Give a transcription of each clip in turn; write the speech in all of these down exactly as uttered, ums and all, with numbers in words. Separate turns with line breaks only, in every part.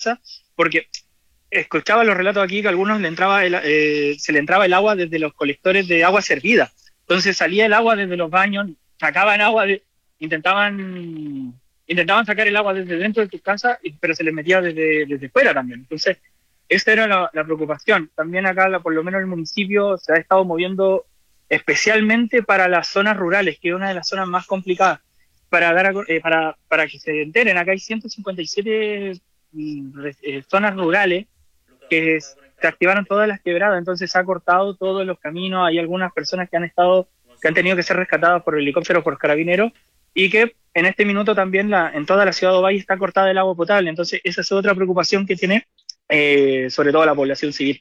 casa, porque escuchaba los relatos aquí que a algunos le entraba el, eh, se le entraba el agua desde los colectores de agua servida. Entonces salía el agua desde los baños, sacaban agua, de, intentaban intentaban sacar el agua desde dentro de tu casa, pero se les metía desde, desde fuera también. Entonces, esa era la, la preocupación. También acá, la, por lo menos el municipio, se ha estado moviendo especialmente para las zonas rurales, que es una de las zonas más complicadas. Para, dar a, eh, para, para que se enteren, acá hay ciento cincuenta y siete eh, zonas rurales que se activaron todas las quebradas, entonces se ha cortado todos los caminos. Hay algunas personas que han estado, que han tenido que ser rescatadas por helicópteros, por carabineros, y que en este minuto también la, en toda la ciudad de Ovalle está cortada el agua potable. Entonces esa es otra preocupación que tiene eh, sobre todo la población civil.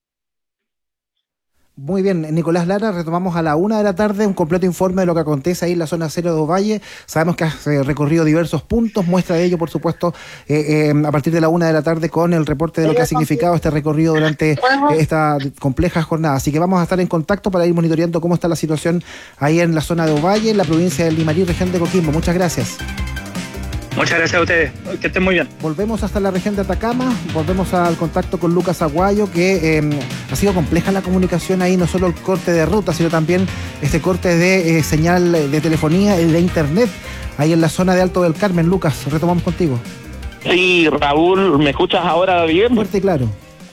Muy bien, Nicolás Lara, retomamos a la una de la tarde un completo informe de lo que acontece ahí en la zona cero de Ovalle. Sabemos que has eh, recorrido diversos puntos, muestra de ello, por supuesto, eh, eh, a partir de la una de la tarde con el reporte de lo que ha significado este recorrido durante eh, esta compleja jornada. Así que vamos a estar en contacto para ir monitoreando cómo está la situación ahí en la zona de Ovalle, en la provincia de Limarí, región de Coquimbo. Muchas gracias.
Muchas gracias a ustedes, que estén muy bien.
Volvemos hasta la región de Atacama, volvemos al contacto con Lucas Aguayo, que eh, ha sido compleja la comunicación ahí, no solo el corte de ruta, sino también este corte de eh, señal de telefonía y de internet, ahí en la zona de Alto del Carmen. Lucas, retomamos contigo.
Sí, Raúl, ¿me escuchas ahora bien?
Fuerte y claro.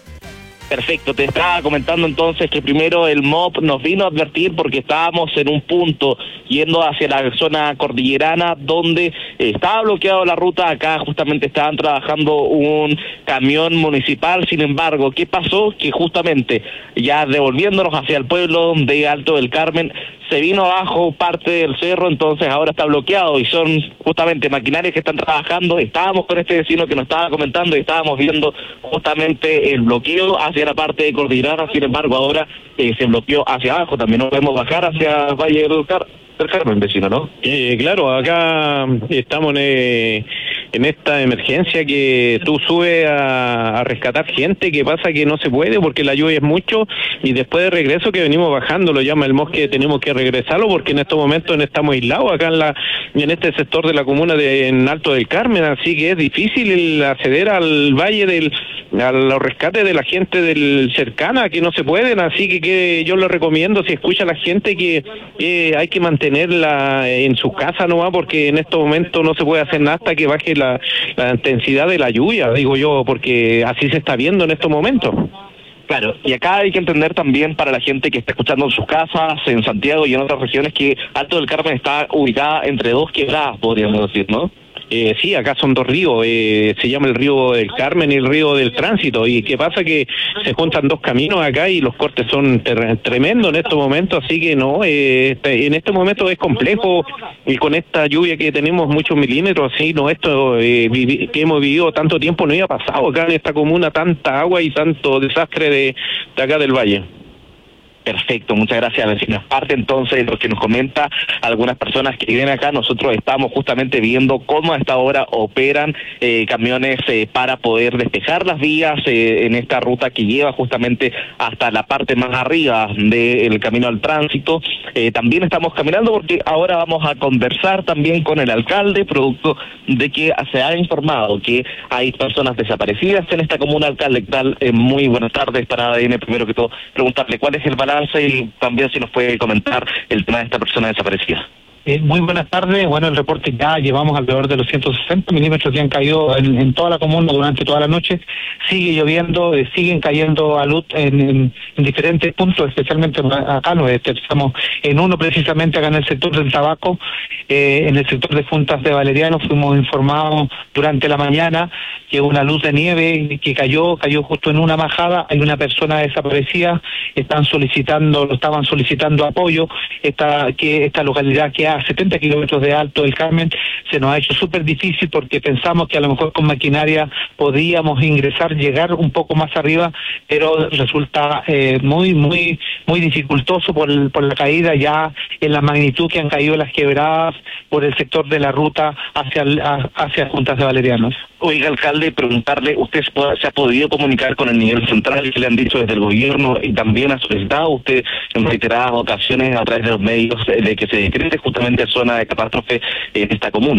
Perfecto, te estaba comentando entonces que primero el M O P nos vino a advertir porque estábamos en un punto yendo hacia la zona cordillerana donde eh, estaba bloqueada la ruta. Acá justamente estaban trabajando un camión municipal. Sin embargo, ¿qué pasó? Que justamente ya devolviéndonos hacia el pueblo de Alto del Carmen, se vino abajo parte del cerro, entonces ahora está bloqueado y son justamente maquinarias que están trabajando. Estábamos con este vecino que nos estaba comentando y estábamos viendo justamente el bloqueo hacia la parte de cordillerana. Sin embargo, ahora eh, se bloqueó hacia abajo. También nos podemos bajar hacia Valle del Car del Carmen, vecino, ¿no?
Eh, claro, acá estamos en, en esta emergencia que tú subes a, a rescatar gente, que pasa que no se puede porque la lluvia es mucho, y después de regreso que venimos bajando, lo llama el M O S, que tenemos que regresarlo porque en estos momentos no estamos aislados acá en la en este sector de la comuna de en Alto del Carmen, así que es difícil el acceder al valle del a los rescates de la gente del cercana, que no se pueden, así que, que yo le recomiendo, si escucha a la gente, que eh, hay que mantenerla en su casa nomás, porque en estos momentos no se puede hacer nada hasta que baje la, la intensidad de la lluvia, digo yo, porque así se está viendo en estos momentos.
Claro, y acá hay que entender también para la gente que está escuchando en sus casas, en Santiago y en otras regiones, que Alto del Carmen está ubicada entre dos quebradas, podríamos decir, ¿no?
Eh, sí, acá son dos ríos, eh, se llama el río del Carmen y el río del Tránsito, y qué pasa que se juntan dos caminos acá y los cortes son tremendos en estos momentos, así que no, eh, en este momento es complejo, y con esta lluvia que tenemos muchos milímetros, así no, esto eh, vivi que hemos vivido tanto tiempo no había pasado acá en esta comuna, tanta agua y tanto desastre de, de acá del valle.
Perfecto, muchas gracias, vecinos. Parte entonces de lo que nos comenta algunas personas que viven acá. Nosotros estamos justamente viendo cómo a esta hora operan eh, camiones eh, para poder despejar las vías eh, en esta ruta que lleva justamente hasta la parte más arriba del camino al tránsito. Eh, también estamos caminando porque ahora vamos a conversar también con el alcalde, producto de que se ha informado que hay personas desaparecidas en esta comuna. Alcalde, ¿qué tal? Eh, muy buenas tardes. Para A D N, primero que todo, preguntarle cuál es el balance y también si nos puede comentar el tema de esta persona desaparecida.
Eh, muy buenas tardes. Bueno, el reporte ya llevamos alrededor de los ciento sesenta milímetros que han caído en, en toda la comuna durante toda la noche. Sigue lloviendo, eh, siguen cayendo alud en, en, en diferentes puntos, especialmente acá, nos estamos en uno precisamente acá en el sector del tabaco, eh, en el sector de Funtas de Valeriano. Fuimos informados durante la mañana que una luz de nieve que cayó, cayó justo en una majada, hay una persona desaparecida, están solicitando, lo estaban solicitando apoyo. Esta, que esta localidad que a setenta kilómetros de Alto del Carmen se nos ha hecho súper difícil porque pensamos que a lo mejor con maquinaria podíamos ingresar, llegar un poco más arriba, pero resulta eh, muy, muy, muy dificultoso por, el, por la caída ya en la magnitud que han caído las quebradas por el sector de la ruta hacia, hacia Juntas de Valerianos.
Oiga, alcalde, preguntarle, ¿usted se ha podido comunicar con el nivel central? ¿Qué le han dicho desde el gobierno? Y también ha solicitado usted en reiteradas ocasiones a través de los medios de que se decrete justamente zona de catástrofe en esta comuna.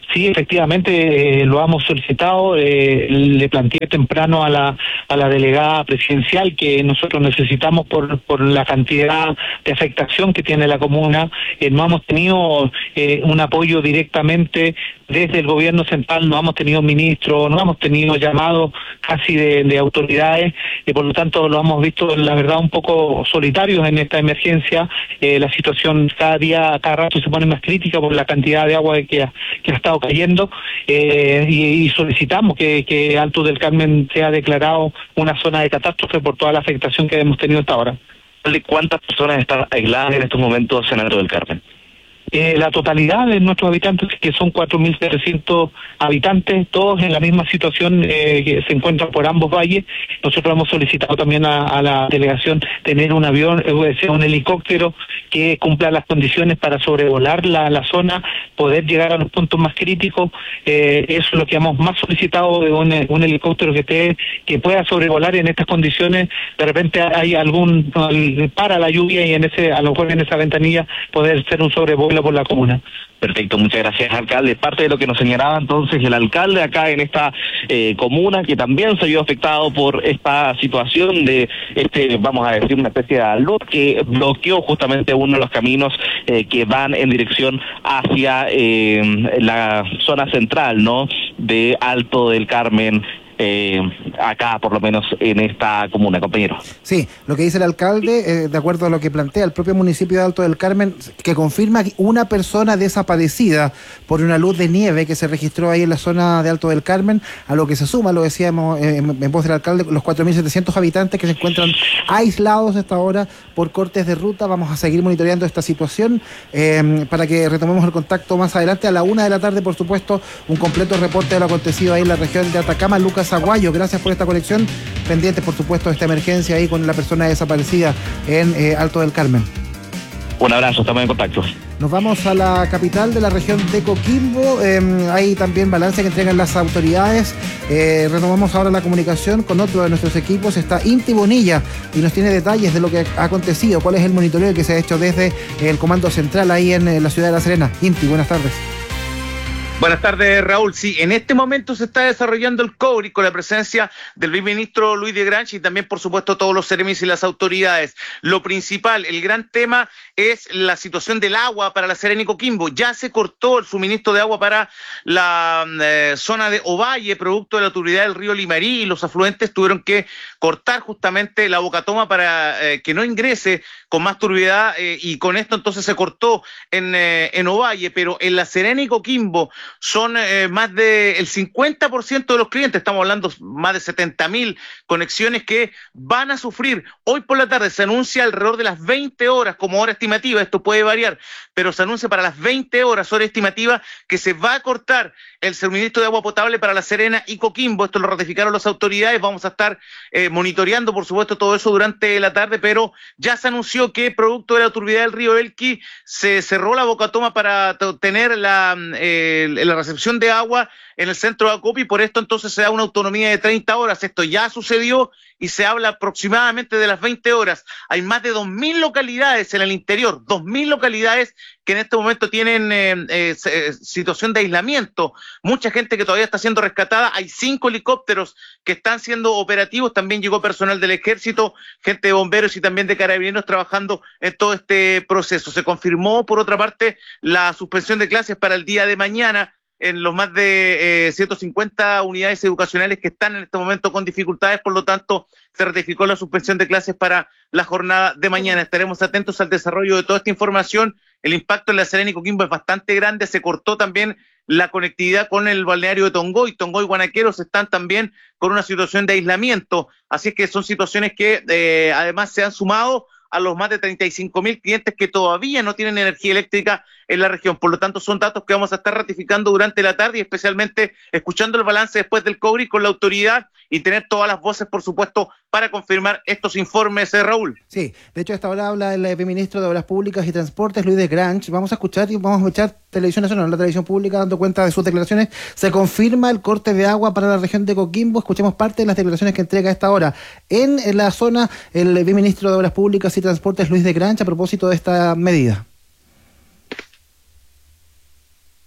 Sí, efectivamente, eh, lo hemos solicitado. Eh, le planteé temprano a la a la delegada presidencial que nosotros necesitamos por por la cantidad de afectación que tiene la comuna. Eh, no hemos tenido eh, un apoyo directamente desde el gobierno central, no hemos tenido ministros, no hemos tenido llamados casi de, de autoridades, y por lo tanto lo hemos visto, la verdad, un poco solitarios en esta emergencia. Eh, la situación cada día, cada rato se pone más crítica por la cantidad de agua que ha, que ha estado cayendo, eh, y, y solicitamos que, que Alto del Carmen sea declarado una zona de catástrofe por toda la afectación que hemos tenido hasta ahora.
¿Cuántas personas están aisladas en estos momentos en Alto del Carmen?
Eh, la totalidad de nuestros habitantes, que son cuatro mil setecientos habitantes, todos en la misma situación, eh, que se encuentran por ambos valles. Nosotros hemos solicitado también a, a la delegación tener un avión, eh, sea un helicóptero que cumpla las condiciones para sobrevolar la, la zona, poder llegar a los puntos más críticos. Eh, eso es lo que hemos más solicitado, de un, un helicóptero que esté, que pueda sobrevolar en estas condiciones. De repente hay algún, para la lluvia, y en ese, a lo mejor en esa ventanilla poder ser un sobrevuelo por la comuna.
Perfecto, muchas gracias, alcalde. Parte de lo que nos señalaba entonces el alcalde acá en esta eh, comuna, que también se vio afectado por esta situación de este, vamos a decir, una especie de alud que bloqueó justamente uno de los caminos eh, que van en dirección hacia eh, la zona central, ¿no?, de Alto del Carmen. Eh, acá, por lo menos en esta comuna, compañero.
Sí, lo que dice el alcalde, eh, de acuerdo a lo que plantea el propio municipio de Alto del Carmen, que confirma que una persona desaparecida por una luz de nieve que se registró ahí en la zona de Alto del Carmen, a lo que se suma, lo decíamos eh, en, en voz del alcalde, los cuatro mil setecientos habitantes que se encuentran aislados hasta ahora por cortes de ruta. Vamos a seguir monitoreando esta situación eh, para que retomemos el contacto más adelante. A la una de la tarde, por supuesto, un completo reporte de lo acontecido ahí en la región de Atacama. Lucas Aguayo, gracias por esta conexión. Pendientes, por supuesto, de esta emergencia ahí con la persona desaparecida en eh, Alto del Carmen.
Un abrazo, estamos en contacto.
Nos vamos a la capital de la región de Coquimbo. Eh, hay también balance que entregan las autoridades. Eh, retomamos ahora la comunicación con otro de nuestros equipos. Está Inti Bonilla y nos tiene detalles de lo que ha acontecido. ¿Cuál es el monitoreo que se ha hecho desde el Comando Central ahí en, en la ciudad de La Serena? Inti, buenas tardes.
Buenas tardes, Raúl. Sí, en este momento se está desarrollando el C O B R I con la presencia del viceministro Luis de Granch y también, por supuesto, todos los seremis y las autoridades. Lo principal, el gran tema es la situación del agua para La Serena y Coquimbo. Ya se cortó el suministro de agua para la eh, zona de Ovalle, producto de la turbidez del río Limarí, y los afluentes tuvieron que cortar justamente la bocatoma para eh, que no ingrese con más turbidez, eh, y con esto entonces se cortó en, eh, en Ovalle, pero en La Serena y Coquimbo son eh, más del cincuenta por ciento de los clientes, estamos hablando más de setenta mil conexiones que van a sufrir. Hoy por la tarde se anuncia alrededor de las veinte horas como hora estimativa, esto puede variar, pero se anuncia para las veinte horas, hora estimativa, que se va a cortar el suministro de agua potable para La Serena y Coquimbo. Esto lo ratificaron las autoridades. Vamos a estar eh, monitoreando, por supuesto, todo eso durante la tarde, pero ya se anunció que producto de la turbidez del río Elqui se cerró la bocatoma para tener la, eh, la recepción de agua en el centro de acopio, y por esto entonces se da una autonomía de treinta horas. Esto ya sucedió y se habla aproximadamente de las veinte horas. Hay más de dos mil localidades en el interior, dos mil localidades que en este momento tienen eh, eh, situación de aislamiento. Mucha gente que todavía está siendo rescatada. Hay cinco helicópteros que están siendo operativos. También llegó personal del Ejército, gente de bomberos y también de carabineros trabajando en todo este proceso. Se confirmó, por otra parte, la suspensión de clases para el día de mañana en los más de eh, ciento cincuenta unidades educacionales que están en este momento con dificultades. Por lo tanto, se ratificó la suspensión de clases para la jornada de mañana. Estaremos atentos al desarrollo de toda esta información. El impacto en La Serena y Coquimbo es bastante grande. Se cortó también la conectividad con el balneario de Tongoy. Tongoy y Guanaqueros están también con una situación de aislamiento. Así es que son situaciones que eh, además se han sumado a los más de treinta y cinco mil clientes que todavía no tienen energía eléctrica en la región. Por lo tanto, son datos que vamos a estar ratificando durante la tarde, y especialmente escuchando el balance después del C O B R I con la autoridad, y tener todas las voces, por supuesto, para confirmar estos informes, eh, Raúl.
Sí, de hecho, a esta hora habla el viceministro de Obras Públicas y Transportes, Luis de Granch. Vamos a escuchar y vamos a escuchar Televisión Nacional, la televisión pública, dando cuenta de sus declaraciones. Se confirma el corte de agua para la región de Coquimbo. Escuchemos parte de las declaraciones que entrega a esta hora en, en la zona el viceministro de Obras Públicas y Transportes, Luis de Granch, a propósito de esta medida.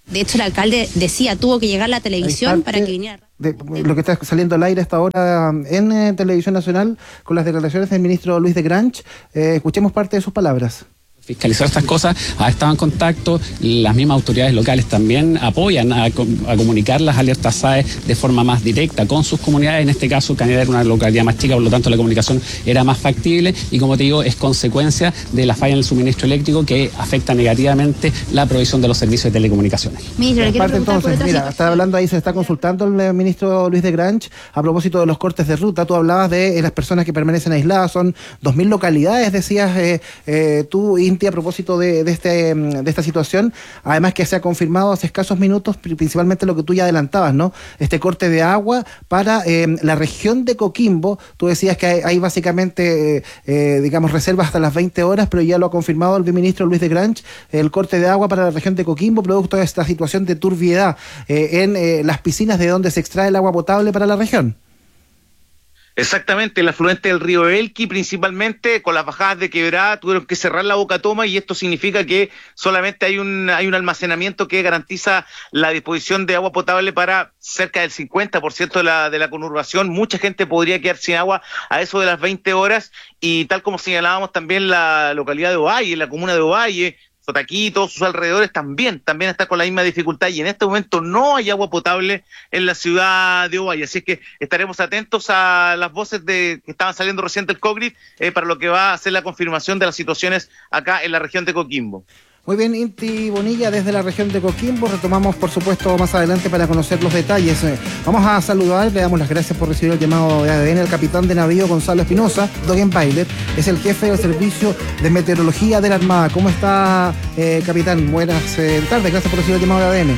De hecho, el alcalde decía, tuvo que llegar la televisión para que viniera.
De, lo que está saliendo al aire hasta ahora en eh, Televisión Nacional con las declaraciones del ministro Luis de Grange. Eh, escuchemos parte de sus palabras.
Fiscalizar estas cosas, ha estado en contacto, las mismas autoridades locales también apoyan a, a comunicar las alertas S A E de forma más directa con sus comunidades. En este caso, Cañada era una localidad más chica, por lo tanto la comunicación era más factible y, como te digo, es consecuencia de la falla en el suministro eléctrico que afecta negativamente la provisión de los servicios de telecomunicaciones.
Ministro, le quiero
parte, entonces, mira, está hablando ahí, se está consultando el ministro Luis de Grange a propósito de los cortes de ruta. Tú hablabas de eh, las personas que permanecen aisladas, son dos mil localidades, decías eh, eh, tú, a propósito de, de, este, de esta situación, además que se ha confirmado hace escasos minutos, principalmente lo que tú ya adelantabas, ¿no? Este corte de agua para eh, la región de Coquimbo. Tú decías que hay, hay básicamente, eh, eh, digamos, reservas hasta las veinte horas, pero ya lo ha confirmado el viceministro Luis de Grange, el corte de agua para la región de Coquimbo, producto de esta situación de turbiedad eh, en eh, las piscinas de donde se extrae el agua potable para la región.
Exactamente, el afluente del río Elqui, principalmente con las bajadas de quebrada, tuvieron que cerrar la boca toma, y esto significa que solamente hay un hay un almacenamiento que garantiza la disposición de agua potable para cerca del cincuenta por ciento de la de la conurbación. Mucha gente podría quedar sin agua a eso de las veinte horas, y tal como señalábamos también la localidad de Ovalle, la comuna de Ovalle, Sotaquí y todos sus alrededores también, también está con la misma dificultad, y en este momento no hay agua potable en la ciudad de Ovalle, así es que estaremos atentos a las voces de que estaban saliendo recién del COGRID eh, para lo que va a ser la confirmación de las situaciones acá en la región de Coquimbo.
Muy bien, Inti Bonilla, desde la región de Coquimbo. Retomamos, por supuesto, más adelante para conocer los detalles. Eh, vamos a saludar, le damos las gracias por recibir el llamado de A D N al capitán de navío Gonzalo Espinosa. Dogenpilot es el jefe del servicio de meteorología de la Armada. ¿Cómo está, eh, capitán? Buenas eh, tardes, gracias por recibir el llamado de A D N.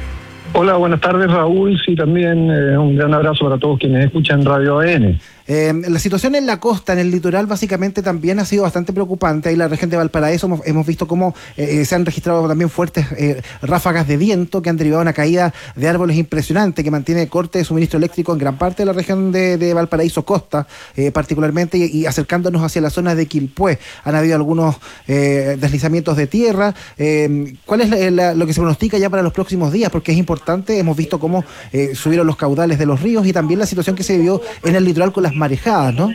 Hola, buenas tardes, Raúl. Sí, también eh, un gran abrazo para todos quienes escuchan Radio A D N.
Eh, la situación en la costa, en el litoral, básicamente también ha sido bastante preocupante. Ahí en la región de Valparaíso hemos, hemos visto cómo eh, se han registrado también fuertes eh, ráfagas de viento que han derivado una caída de árboles impresionante que mantiene corte de suministro eléctrico en gran parte de la región de, de Valparaíso Costa, eh, particularmente, y, y acercándonos hacia la zona de Quilpué. Han habido algunos eh, deslizamientos de tierra. Eh, ¿Cuál es la, la, lo que se pronostica ya para los próximos días? Porque es importante, hemos visto cómo eh, subieron los caudales de los ríos y también la situación que se vivió en el litoral con las marejadas, ¿no?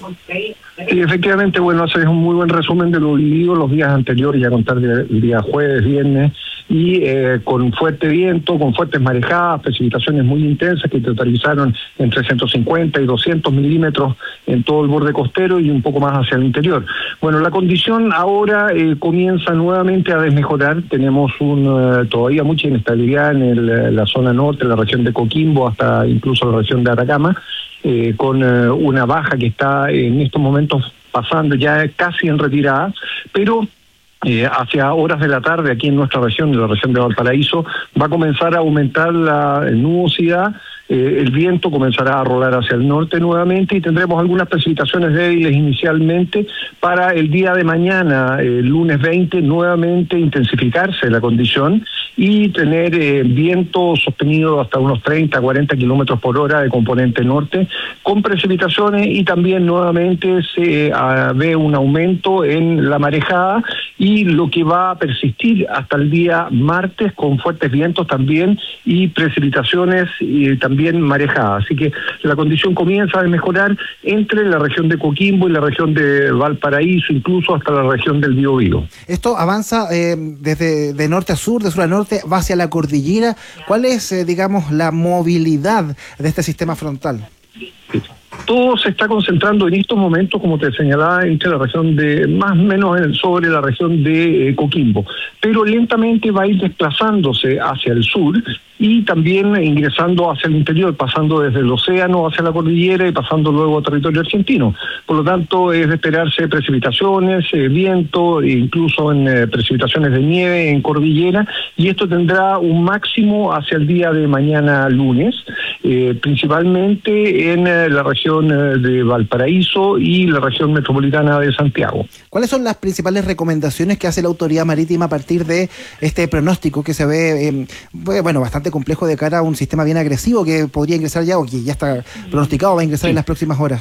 Sí, efectivamente, bueno, ese es un muy buen resumen de lo vivido los días anteriores, ya contar el día jueves, viernes, y eh, con fuerte viento, con fuertes marejadas, precipitaciones muy intensas que totalizaron entre ciento cincuenta y doscientos milímetros en todo el borde costero y un poco más hacia el interior. Bueno, la condición ahora eh, comienza nuevamente a desmejorar. Tenemos un, uh, todavía mucha inestabilidad en el, la zona norte, en la región de Coquimbo, hasta incluso la región de Atacama, eh, con uh, una baja que está en estos momentos pasando ya casi en retirada, pero Eh, hacia horas de la tarde aquí en nuestra región, en la región de Valparaíso, va a comenzar a aumentar la nubosidad, eh, el viento comenzará a rolar hacia el norte nuevamente y tendremos algunas precipitaciones débiles inicialmente para el día de mañana, el eh, lunes veinte, nuevamente intensificarse la condición y tener eh, viento sostenido hasta unos treinta, cuarenta kilómetros por hora de componente norte, con precipitaciones, y también nuevamente se uh, ve un aumento en la marejada, y lo que va a persistir hasta el día martes con fuertes vientos también y precipitaciones y también marejadas. Así que la condición comienza a mejorar entre la región de Coquimbo y la región de Valparaíso, incluso hasta la región del Biobío.
Esto avanza eh, desde de norte a sur, de sur a norte, va hacia la cordillera. ¿Cuál es, eh, digamos, la movilidad de este sistema frontal?
Sí. Todo se está concentrando en estos momentos, como te señalaba, entre la región de, más o menos sobre la región de eh, Coquimbo, pero lentamente va a ir desplazándose hacia el sur y también ingresando hacia el interior, pasando desde el océano hacia la cordillera y pasando luego a territorio argentino. Por lo tanto, es de esperarse precipitaciones, eh, viento, incluso en eh, precipitaciones de nieve en cordillera, y esto tendrá un máximo hacia el día de mañana lunes, eh, principalmente en eh, la región de Valparaíso y la región metropolitana de Santiago.
¿Cuáles son las principales recomendaciones que hace la autoridad marítima a partir de este pronóstico que se ve, eh, bueno, bastante complejo de cara a un sistema bien agresivo que podría ingresar ya, o que ya está pronosticado, va a ingresar en las próximas horas?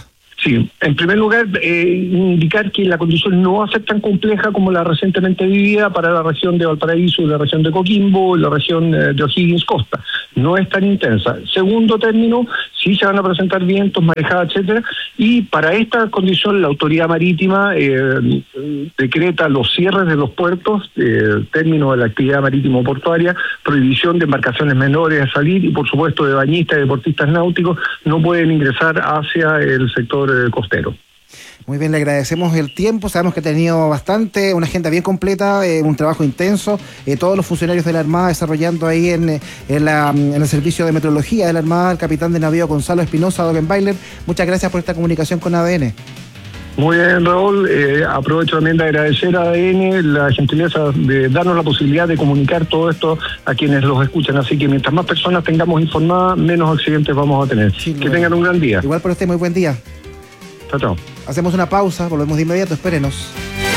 Sí, en primer lugar, eh, indicar que la condición no va a ser tan compleja como la recientemente vivida para la región de Valparaíso y la región de Coquimbo y la región eh, de O'Higgins Costa. No es tan intensa. Segundo término, sí se van a presentar vientos, marejadas, etcétera, y para esta condición la autoridad marítima eh, decreta los cierres de los puertos, eh, término de la actividad marítimo portuaria, prohibición de embarcaciones menores a salir y por supuesto de bañistas y deportistas náuticos no pueden ingresar hacia el sector costero.
Muy bien, le agradecemos el tiempo, sabemos que ha tenido bastante, una agenda bien completa, eh, un trabajo intenso, eh, todos los funcionarios de la Armada desarrollando ahí en, en, la, en el servicio de meteorología de la Armada, el capitán de navío Gonzalo Espinosa, Dogenbailer, muchas gracias por esta comunicación con A D N.
Muy bien, Raúl, eh, aprovecho también de agradecer a A D N la gentileza de darnos la posibilidad de comunicar todo esto a quienes los escuchan, así que mientras más personas tengamos informadas, menos accidentes vamos a tener. Sí, que tengan un gran día.
Igual para usted, muy buen día.
Chao, chao.
Hacemos una pausa, volvemos de inmediato, espérenos.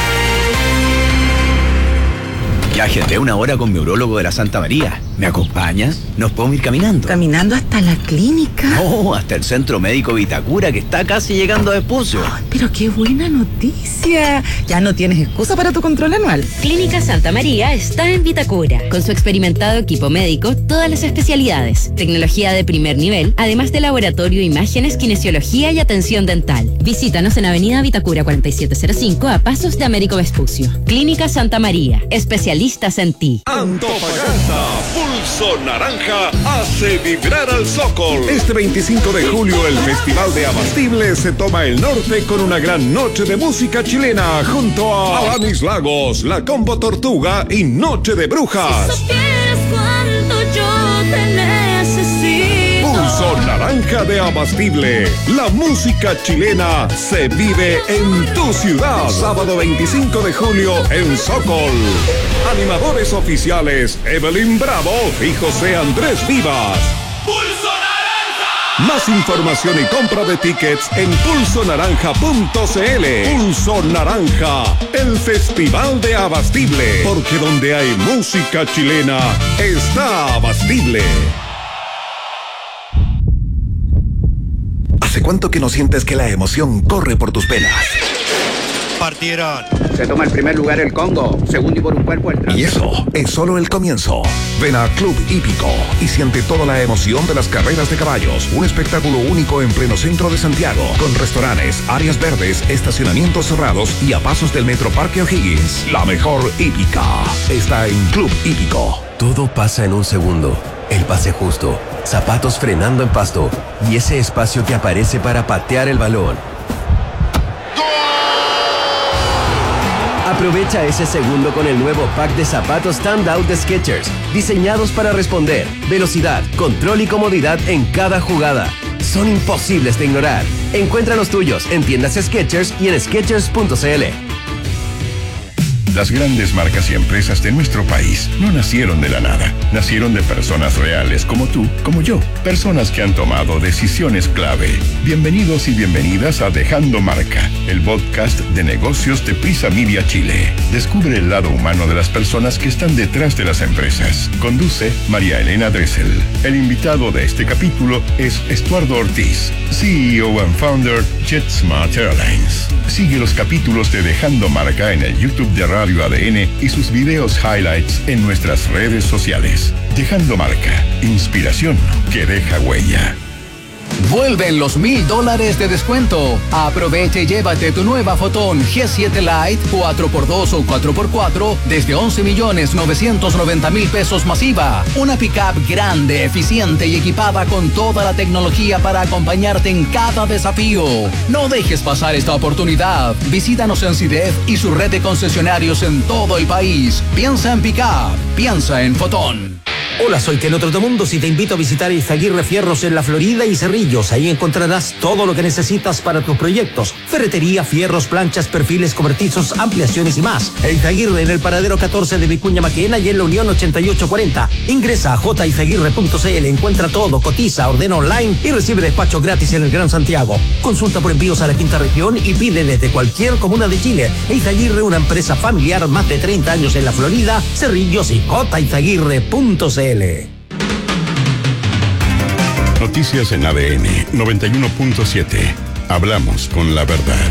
Ya agendé una hora con mi urólogo de la Santa María. ¿Me acompañas? ¿Nos podemos ir caminando?
¿Caminando hasta la clínica?
No, hasta el Centro Médico Vitacura, que está casi llegando a Vespucio.
Oh, pero qué buena noticia. Ya no tienes excusa para tu control anual.
Clínica Santa María está en Vitacura. Con su experimentado equipo médico, todas las especialidades, tecnología de primer nivel, además de laboratorio, imágenes, kinesiología y atención dental. Visítanos en Avenida Vitacura cuarenta y siete cero cinco, a pasos de Américo Vespucio. Clínica Santa María, especialistas en ti.
Antofagasta, Pulso Naranja hace vibrar al Zócol. Este veinticinco de julio el Festival de Abastible se toma el norte con una gran noche de música chilena junto a Alanis Lagos, La Combo Tortuga y Noche de Brujas.
Si supieras cuánto yo te necesito.
Pulso Naranja de Abastible. La música chilena se vive en tu ciudad. Sábado veinticinco de julio en Zócol. Animadores oficiales Evelyn Bravo y José Andrés Vivas. ¡Pulso Naranja! Más información y compra de tickets en pulso naranja punto c l. Pulso Naranja, el festival de Abastible. Porque donde hay música chilena, está Abastible.
¿Hace cuánto que no sientes que la emoción corre por tus venas?
Partieron. Se toma el primer lugar el Congo, segundo y por un cuerpo el tras.
Y eso es solo el comienzo. Ven a Club Hípico y siente toda la emoción de las carreras de caballos. Un espectáculo único en pleno centro de Santiago, con restaurantes, áreas verdes, estacionamientos cerrados y a pasos del Metro Parque O'Higgins. La mejor hípica está en Club Hípico.
Todo pasa en un segundo. El pase justo, zapatos frenando en pasto y ese espacio que aparece para patear el balón. Aprovecha ese segundo con el nuevo pack de zapatos Standout de Skechers, diseñados para responder, velocidad, control y comodidad en cada jugada. Son imposibles de ignorar. Encuentra los tuyos en tiendas Skechers y en skechers punto c l.
Las grandes marcas y empresas de nuestro país no nacieron de la nada. Nacieron de personas reales como tú, como yo. Personas que han tomado decisiones clave. Bienvenidos y bienvenidas a Dejando Marca, el podcast de negocios de Prisa Media Chile. Descubre el lado humano de las personas que están detrás de las empresas. Conduce María Elena Dressel. El invitado de este capítulo es Estuardo Ortiz, C E O and founder JetSmart Airlines. Sigue los capítulos de Dejando Marca en el YouTube de Radio A D N y sus videos highlights en nuestras redes sociales. Dejando Marca, inspiración que deja huella.
Vuelven los mil dólares de descuento. Aprovecha y llévate tu nueva Fotón G siete Lite cuatro por dos o cuatro por cuatro desde once millones novecientos noventa mil pesos masiva. Una pickup grande, eficiente y equipada con toda la tecnología para acompañarte en cada desafío. No dejes pasar esta oportunidad. Visítanos en CIDEF y su red de concesionarios en todo el país. Piensa en pickup, piensa en Fotón.
Hola, soy Keno Trotamundos y te invito a visitar Izaguirre Fierros en La Florida y Cerrillos. Ahí encontrarás todo lo que necesitas para tus proyectos. Ferretería, fierros, planchas, perfiles cobertizos, ampliaciones y más. Izaguirre en el paradero catorce de Vicuña Maquena y en la Unión ochenta y ocho cuarenta. Ingresa a j izaguirre punto c l, encuentra todo, cotiza, ordena online y recibe despacho gratis en el Gran Santiago. Consulta por envíos a la quinta región y pide desde cualquier comuna de Chile. Izaguirre, una empresa familiar, más de treinta años en La Florida, Cerrillos y j izaguirre punto c l.
Noticias en A D N noventa y uno punto siete. Hablamos con la verdad.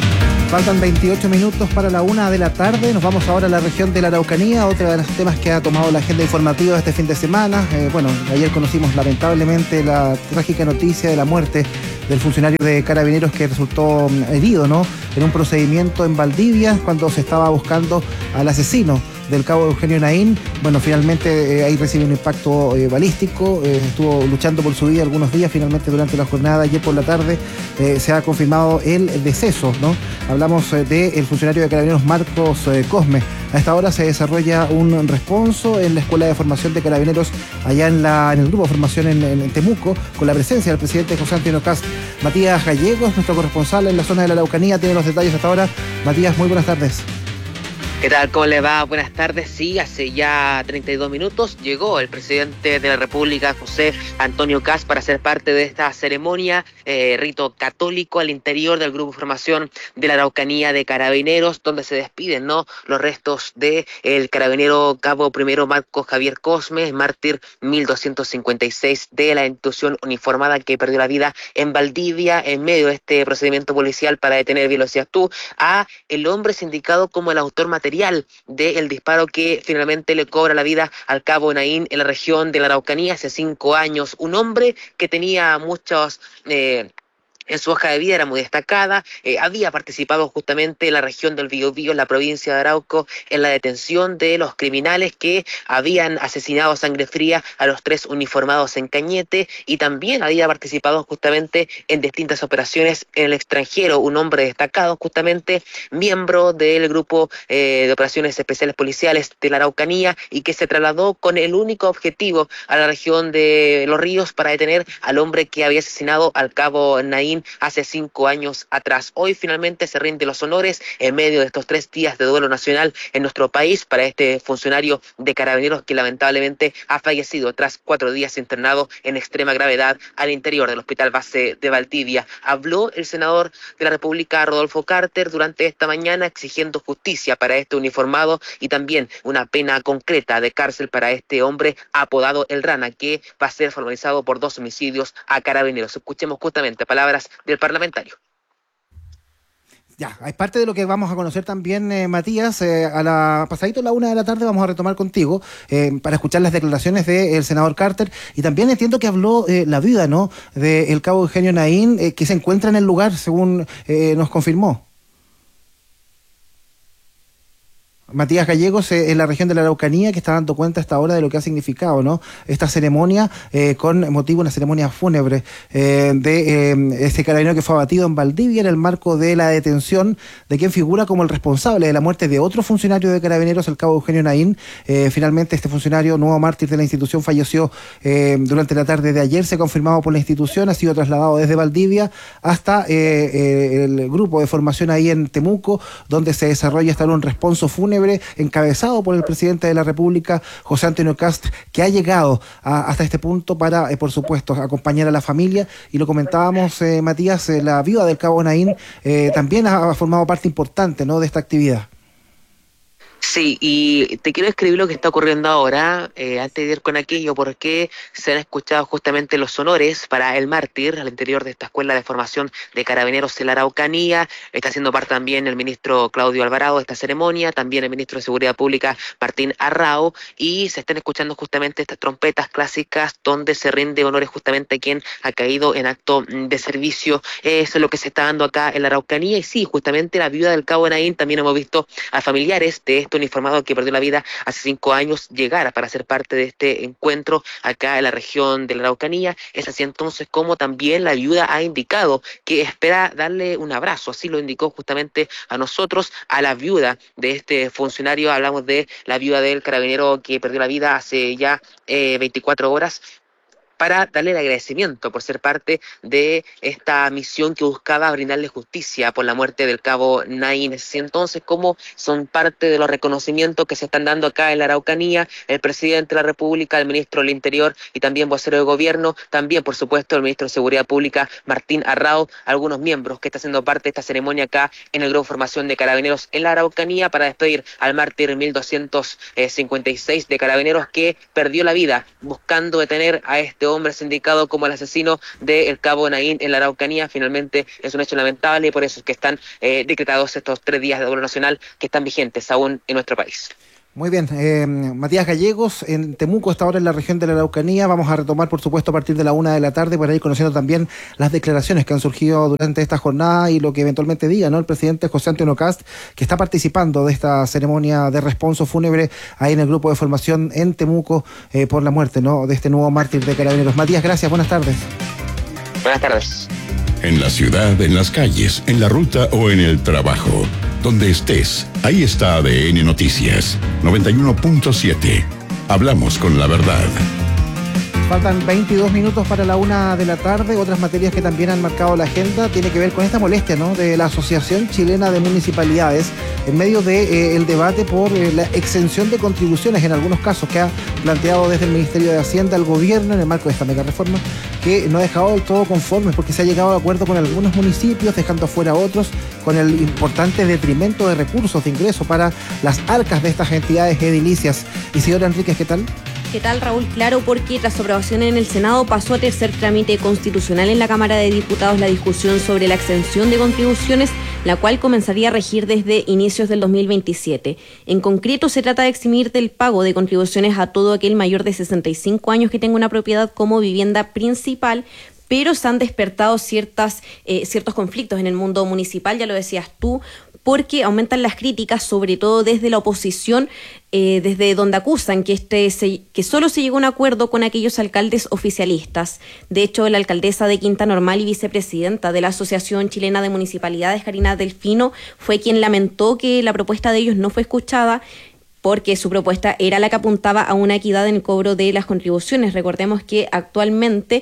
Faltan veintiocho minutos para la una de la tarde. Nos vamos ahora a la región de la Araucanía, otro de los temas que ha tomado la agenda informativa este fin de semana. Eh, bueno, ayer conocimos lamentablemente la trágica noticia de la muerte del funcionario de Carabineros que resultó herido, ¿no?, en un procedimiento en Valdivia cuando se estaba buscando al asesino del cabo Eugenio Naín. Bueno, finalmente eh, ahí recibe un impacto eh, balístico, eh, estuvo luchando por su vida algunos días, finalmente durante la jornada, ayer por la tarde, eh, se ha confirmado el deceso, ¿no? Hablamos eh, del funcionario de Carabineros Marcos eh, Cosme. A esta hora se desarrolla un responso en la Escuela de Formación de Carabineros, allá en, la, en el grupo de formación en, en Temuco, con la presencia del presidente José Antonio Kast. Matías Gallegos, nuestro corresponsal en la zona de la Araucanía, tiene los detalles hasta ahora. Matías, muy buenas tardes.
¿Qué tal? ¿Cómo le va? Buenas tardes. Sí, hace ya treinta y dos minutos llegó el presidente de la República, José Antonio Kast, para ser parte de esta ceremonia, eh, rito católico al interior del grupo de formación de la Araucanía de Carabineros, donde se despiden, ¿no?, los restos de el carabinero cabo primero Marcos Javier Cosme, mártir mil doscientos cincuenta y seis de la institución uniformada que perdió la vida en Valdivia en medio de este procedimiento policial para detener, bien lo decías tú, a el hombre sindicado como el autor material del disparo que finalmente le cobra la vida al cabo Naín en la región de la Araucanía hace cinco años. Un hombre que tenía muchos... Eh, en su hoja de vida era muy destacada, eh, había participado justamente en la región del Biobío, en la provincia de Arauco, en la detención de los criminales que habían asesinado a sangre fría a los tres uniformados en Cañete, y también había participado justamente en distintas operaciones en el extranjero. Un hombre destacado, justamente miembro del grupo eh, de operaciones especiales policiales de la Araucanía, y que se trasladó con el único objetivo a la región de Los Ríos para detener al hombre que había asesinado al cabo Naín hace cinco años atrás. Hoy finalmente se rinden los honores en medio de estos tres días de duelo nacional en nuestro país para este funcionario de Carabineros que lamentablemente ha fallecido tras cuatro días internado en extrema gravedad al interior del Hospital Base de Valdivia. Habló el senador de la República, Rodolfo Carter, durante esta mañana exigiendo justicia para este uniformado y también una pena concreta de cárcel para este hombre apodado El Rana, que va a ser formalizado por dos homicidios a Carabineros. Escuchemos justamente palabras del parlamentario.
Ya, es parte de lo que vamos a conocer también, eh, Matías. Eh, a la pasadito a la una de la tarde vamos a retomar contigo eh, para escuchar las declaraciones del senador Carter, y también entiendo que habló eh, la viuda, ¿no?, del cabo Eugenio Naín, eh, que se encuentra en el lugar, según eh, nos confirmó. Matías Gallegos, eh, en la región de la Araucanía, que está dando cuenta hasta ahora de lo que ha significado, ¿no?, esta ceremonia, eh, con motivo de una ceremonia fúnebre eh, de eh, este carabinero que fue abatido en Valdivia en el marco de la detención de quien figura como el responsable de la muerte de otro funcionario de Carabineros, el cabo Eugenio Naín. Eh, finalmente este funcionario, nuevo mártir de la institución, falleció eh, durante la tarde de ayer, se ha confirmado por la institución, ha sido trasladado desde Valdivia hasta eh, eh, el grupo de formación ahí en Temuco, donde se desarrolla hasta un responso fúnebre encabezado por el presidente de la República, José Antonio Kast, que ha llegado a, hasta este punto para, eh, por supuesto, acompañar a la familia. Y lo comentábamos, eh, Matías, eh, la viuda del cabo Naín eh, también ha, ha formado parte importante, ¿no?, de esta actividad.
Sí, y te quiero escribir lo que está ocurriendo ahora, eh, antes de ir con aquello, porque se han escuchado justamente los honores para el mártir al interior de esta escuela de formación de Carabineros de la Araucanía. Está haciendo parte también el ministro Claudio Alvarado de esta ceremonia, también el ministro de Seguridad Pública Martín Arrao, y se están escuchando justamente estas trompetas clásicas donde se rinde honores justamente a quien ha caído en acto de servicio. Eso es lo que se está dando acá en la Araucanía, y sí, justamente la viuda del cabo Naín, también hemos visto a familiares de este uniformado que perdió la vida hace cinco años llegar para ser parte de este encuentro acá en la región de la Araucanía. Es así entonces como también la viuda ha indicado que espera darle un abrazo, así lo indicó justamente a nosotros, a la viuda de este funcionario. Hablamos de la viuda del carabinero que perdió la vida hace ya eh, veinticuatro horas, para darle el agradecimiento por ser parte de esta misión que buscaba brindarle justicia por la muerte del cabo Naín. Entonces, como son parte de los reconocimientos que se están dando acá en la Araucanía, el presidente de la República, el ministro del Interior y también vocero de gobierno, también por supuesto el ministro de Seguridad Pública Martín Arrao, algunos miembros que están haciendo parte de esta ceremonia acá en el Grupo de Formación de Carabineros en la Araucanía, para despedir al mártir mil doscientos cincuenta y seis de Carabineros que perdió la vida buscando detener a este este hombre es indicado como el asesino del cabo Naín en la Araucanía. Finalmente es un hecho lamentable y por eso es que están eh, decretados estos tres días de duelo nacional que están vigentes aún en nuestro país.
Muy bien, eh, Matías Gallegos en Temuco, está ahora en la región de la Araucanía. Vamos a retomar, por supuesto, a partir de la una de la tarde para ir conociendo también las declaraciones que han surgido durante esta jornada y lo que eventualmente diga, ¿no?, el presidente José Antonio Kast, que está participando de esta ceremonia de responso fúnebre ahí en el grupo de formación en Temuco eh, por la muerte, ¿no?, de este nuevo mártir de Carabineros. Matías, gracias, buenas tardes.
Buenas tardes.
En la ciudad, en las calles, en la ruta o en el trabajo. Donde estés, ahí está A D N Noticias, noventa y uno punto siete. Hablamos con la verdad.
Faltan veintidós minutos para la una de la tarde. Otras materias que también han marcado la agenda tiene que ver con esta molestia, ¿no?, de la Asociación Chilena de Municipalidades en medio del de, eh, debate por eh, la exención de contribuciones en algunos casos que ha planteado desde el Ministerio de Hacienda al gobierno en el marco de esta mega reforma, que no ha dejado del todo conformes porque se ha llegado a acuerdo con algunos municipios, dejando afuera a otros, con el importante detrimento de recursos de ingreso para las arcas de estas entidades edilicias. Isidora Enríquez, ¿qué tal?
¿Qué tal, Raúl? Claro, porque tras su aprobación en el Senado pasó a tercer trámite constitucional en la Cámara de Diputados la discusión sobre la exención de contribuciones, la cual comenzaría a regir desde inicios del dos mil veintisiete. En concreto, se trata de eximir del pago de contribuciones a todo aquel mayor de sesenta y cinco años que tenga una propiedad como vivienda principal, pero se han despertado ciertas, eh, ciertos conflictos en el mundo municipal, ya lo decías tú, porque aumentan las críticas, sobre todo desde la oposición, eh, desde donde acusan que este se, que solo se llegó a un acuerdo con aquellos alcaldes oficialistas. De hecho, la alcaldesa de Quinta Normal y vicepresidenta de la Asociación Chilena de Municipalidades, Karina Delfino, fue quien lamentó que la propuesta de ellos no fue escuchada, porque su propuesta era la que apuntaba a una equidad en el cobro de las contribuciones. Recordemos que actualmente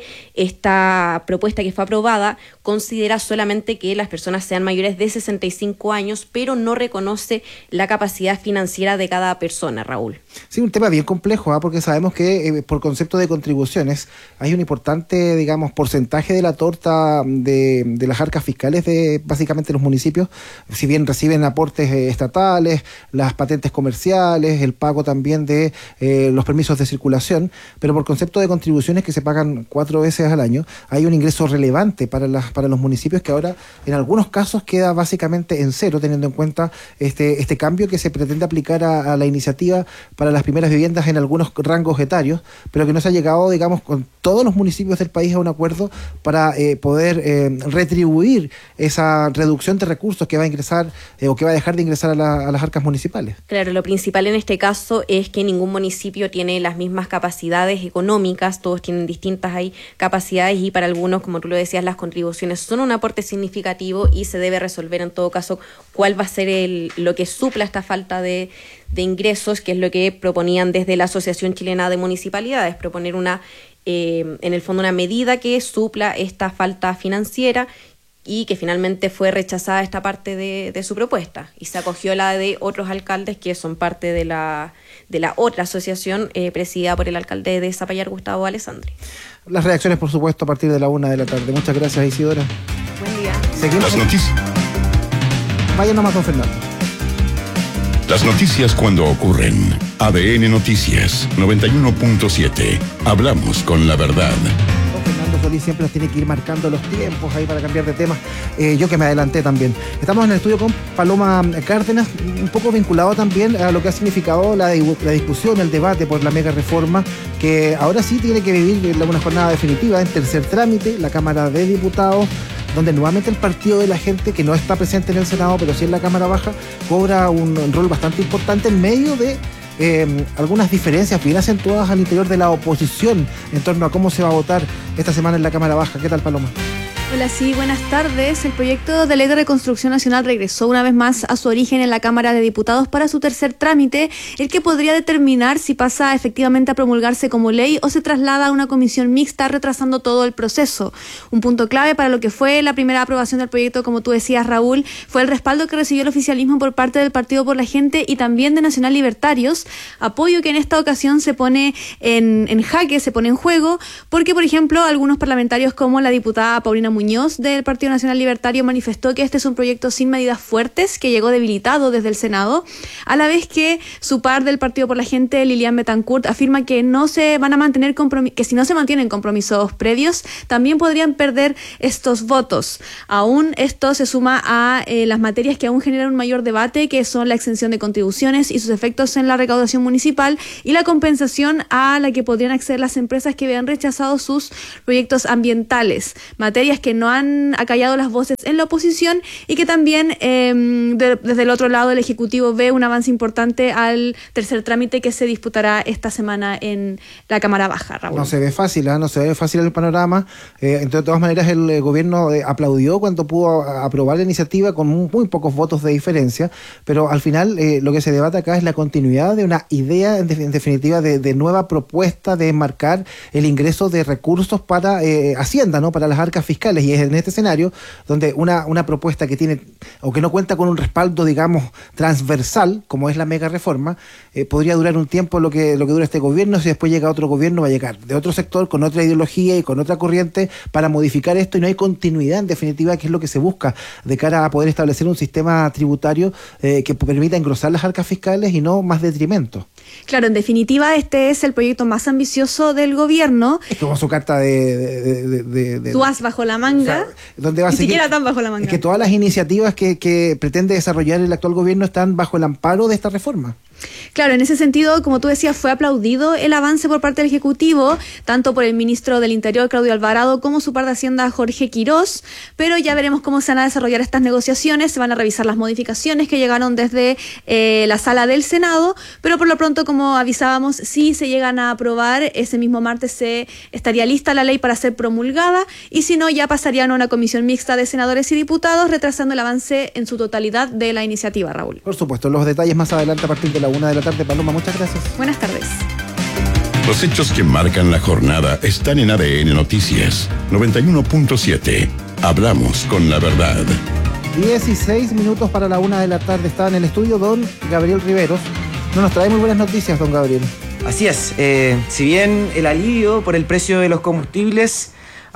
esta propuesta que fue aprobada considera solamente que las personas sean mayores de sesenta y cinco años, pero no reconoce la capacidad financiera de cada persona, Raúl.
Sí, un tema bien complejo, ¿eh? porque sabemos que eh, por concepto de contribuciones hay un importante, digamos, porcentaje de la torta de, de las arcas fiscales de básicamente los municipios, si bien reciben aportes eh, estatales, las patentes comerciales, el pago también de eh, los permisos de circulación, pero por concepto de contribuciones que se pagan cuatro veces al año, hay un ingreso relevante para las para los municipios que ahora en algunos casos queda básicamente en cero, teniendo en cuenta este este cambio que se pretende aplicar a, a la iniciativa para las primeras viviendas en algunos rangos etarios, pero que no se ha llegado, digamos, con todos los municipios del país a un acuerdo para eh, poder eh, retribuir esa reducción de recursos que va a ingresar eh, o que va a dejar de ingresar a, la, a las arcas municipales.
Claro, lo principal en este caso es que ningún municipio tiene las mismas capacidades económicas, todos tienen distintas ahí capacidades y para algunos, como tú lo decías, las contribuciones son un aporte significativo y se debe resolver en todo caso cuál va a ser el, lo que supla esta falta de, de ingresos, que es lo que proponían desde la Asociación Chilena de Municipalidades, proponer una, eh, en el fondo una medida que supla esta falta financiera y que finalmente fue rechazada esta parte de, de su propuesta y se acogió la de otros alcaldes que son parte de la, de la otra asociación eh, presidida por el alcalde de Zapallar, Gustavo Alessandri.
Las reacciones, por supuesto, a partir de la una de la tarde. Muchas gracias, Isidora.
Buen día.
Seguimos. Las noticias.
Vaya nomás, don Fernando.
Las noticias cuando ocurren. A D N Noticias, noventa y uno punto siete. Hablamos con la verdad.
Solís siempre nos tiene que ir marcando los tiempos ahí para cambiar de tema. Eh, yo que me adelanté también. Estamos en el estudio con Paloma Cárdenas, un poco vinculado también a lo que ha significado la, la discusión, el debate por la mega reforma, que ahora sí tiene que vivir una jornada definitiva en tercer trámite, la Cámara de Diputados, donde nuevamente el Partido de la Gente, que no está presente en el Senado, pero sí en la Cámara Baja, cobra un rol bastante importante en medio de Eh, algunas diferencias bien acentuadas al interior de la oposición en torno a cómo se va a votar esta semana en la Cámara Baja. ¿Qué tal, Paloma?
Hola, sí, buenas tardes. El proyecto de ley de reconstrucción nacional regresó una vez más a su origen en la Cámara de Diputados para su tercer trámite, el que podría determinar si pasa efectivamente a promulgarse como ley o se traslada a una comisión mixta, retrasando todo el proceso. Un punto clave para lo que fue la primera aprobación del proyecto, como tú decías, Raúl, fue el respaldo que recibió el oficialismo por parte del Partido por la Gente y también de Nacional Libertarios, apoyo que en esta ocasión se pone en, en jaque, se pone en juego, porque, por ejemplo, algunos parlamentarios como la diputada Paulina Muñoz Muñoz del Partido Nacional Libertario manifestó que este es un proyecto sin medidas fuertes que llegó debilitado desde el Senado, a la vez que su par del Partido por la Gente, Lilian Betancourt, afirma que no se van a mantener compromis- que si no se mantienen compromisos previos, también podrían perder estos votos. Aún esto se suma a eh, las materias que aún generan un mayor debate, que son la exención de contribuciones y sus efectos en la recaudación municipal y la compensación a la que podrían acceder las empresas que vean rechazado sus proyectos ambientales, materias que no han acallado las voces en la oposición y que también eh, de, desde el otro lado el Ejecutivo ve un avance importante al tercer trámite que se disputará esta semana en la Cámara Baja, Raúl.
No se ve fácil, ¿eh? no se ve fácil el panorama. Eh, entre todas maneras, el eh, gobierno eh, aplaudió cuando pudo aprobar la iniciativa con muy, muy pocos votos de diferencia, pero al final eh, lo que se debate acá es la continuidad de una idea, en, de, en definitiva, de, de nueva propuesta de enmarcar el ingreso de recursos para eh, Hacienda, ¿no? Para las arcas fiscales, y es en este escenario donde una, una propuesta que tiene, o que no cuenta con un respaldo, digamos, transversal, como es la mega reforma, eh, podría durar un tiempo lo que, lo que dura este gobierno. Si después llega otro gobierno, va a llegar de otro sector, con otra ideología y con otra corriente para modificar esto, y no hay continuidad, en definitiva, que es lo que se busca de cara a poder establecer un sistema tributario eh, que permita engrosar las arcas fiscales y no más detrimento.
Claro, en definitiva, este es el proyecto más ambicioso del gobierno.
Es como su carta de... de, de, de, de
Tú vas bajo la manga, o sea,
donde va a
ni
seguir,
siquiera tan bajo la manga.
Es que todas las iniciativas que, que pretende desarrollar el actual gobierno están bajo el amparo de esta reforma.
Claro, en ese sentido, como tú decías, fue aplaudido el avance por parte del Ejecutivo, tanto por el ministro del Interior, Claudio Alvarado, como su par de Hacienda, Jorge Quirós, pero ya veremos cómo se van a desarrollar estas negociaciones, se van a revisar las modificaciones que llegaron desde eh, la sala del Senado, pero por lo pronto, como avisábamos, si se llegan a aprobar, ese mismo martes se estaría lista la ley para ser promulgada, y si no, ya pasarían a una comisión mixta de senadores y diputados, retrasando el avance en su totalidad de la iniciativa, Raúl.
Por supuesto, los detalles más adelante a partir de la una de la tarde. Paloma, muchas gracias.
Buenas tardes.
Los hechos que marcan la jornada están en A D N Noticias noventa y uno punto siete. Hablamos con la verdad.
dieciséis minutos para la una de la tarde. Estaba en el estudio don Gabriel Riveros. No nos trae muy buenas noticias, don Gabriel.
Así es. Eh, si bien el alivio por el precio de los combustibles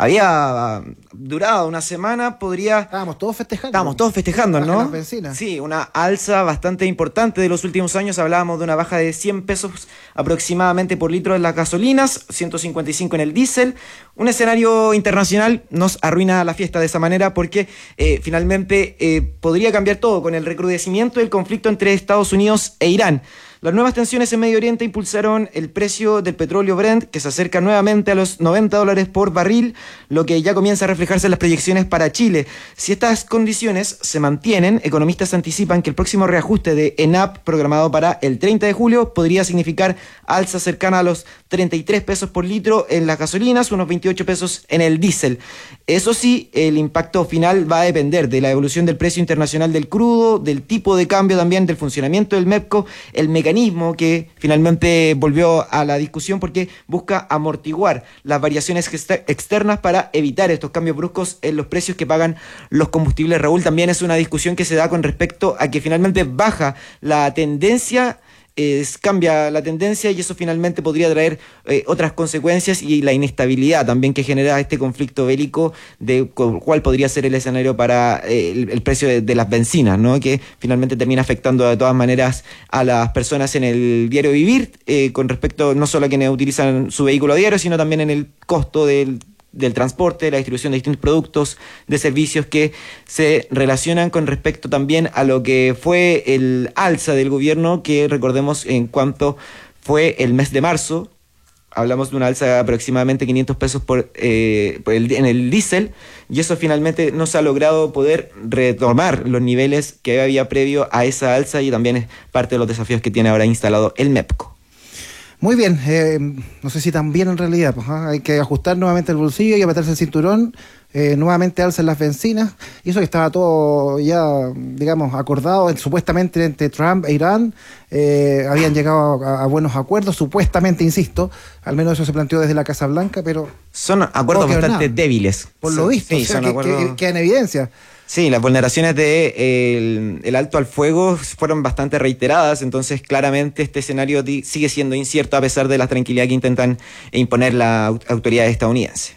había durado una semana, podría...
Estábamos todos festejando.
Estábamos todos festejando, ¿no?
Las bencinas.
Sí, una alza bastante importante de los últimos años. Hablábamos de una baja de cien pesos aproximadamente por litro en las gasolinas, ciento cincuenta y cinco en el diésel. Un escenario internacional nos arruina la fiesta de esa manera porque eh, finalmente eh, podría cambiar todo con el recrudecimiento del conflicto entre Estados Unidos e Irán. Las nuevas tensiones en Medio Oriente impulsaron el precio del petróleo Brent, que se acerca nuevamente a los noventa dólares por barril, lo que ya comienza a reflejarse en las proyecciones para Chile. Si estas condiciones se mantienen, economistas anticipan que el próximo reajuste de ENAP, programado para el treinta de julio, podría significar alza cercana a los treinta y tres pesos por litro en las gasolinas, unos veintiocho pesos en el diésel. Eso sí, el impacto final va a depender de la evolución del precio internacional del crudo, del tipo de cambio también, del funcionamiento del MEPCO, el mecanismo que finalmente volvió a la discusión porque busca amortiguar las variaciones externas para evitar estos cambios bruscos en los precios que pagan los combustibles. Raúl, también es una discusión que se da con respecto a que finalmente baja la tendencia, Es, cambia la tendencia y eso finalmente podría traer eh, otras consecuencias y la inestabilidad también que genera este conflicto bélico, de cuál podría ser el escenario para eh, el, el precio de, de las bencinas, ¿no? Que finalmente termina afectando de todas maneras a las personas en el diario vivir, eh, con respecto no solo a quienes utilizan su vehículo diario, sino también en el costo del del transporte, la distribución de distintos productos, de servicios que se relacionan con respecto también a lo que fue el alza del gobierno, que recordemos en cuanto fue el mes de marzo. Hablamos de una alza de aproximadamente quinientos pesos por, eh, por el, en el diésel, y eso finalmente no se ha logrado poder retomar los niveles que había previo a esa alza, y también es parte de los desafíos que tiene ahora instalado el MEPCO.
Muy bien, eh, no sé si tan bien en realidad, pues, ¿eh? Hay que ajustar nuevamente el bolsillo y apretarse el cinturón, eh, nuevamente alzan las bencinas, y eso que estaba todo ya, digamos, acordado supuestamente entre Trump e Irán, eh, habían llegado a, a buenos acuerdos, supuestamente, insisto, al menos eso se planteó desde la Casa Blanca, pero...
Son acuerdos
no
bastante
nada,
por
por lo visto,
sí,
o sea,
son
que,
acuerdos...
que, que en evidencia.
Sí, las vulneraciones de eh, el, el alto al fuego fueron bastante reiteradas, entonces claramente este escenario sigue siendo incierto a pesar de la tranquilidad que intentan imponer las autoridades estadounidenses.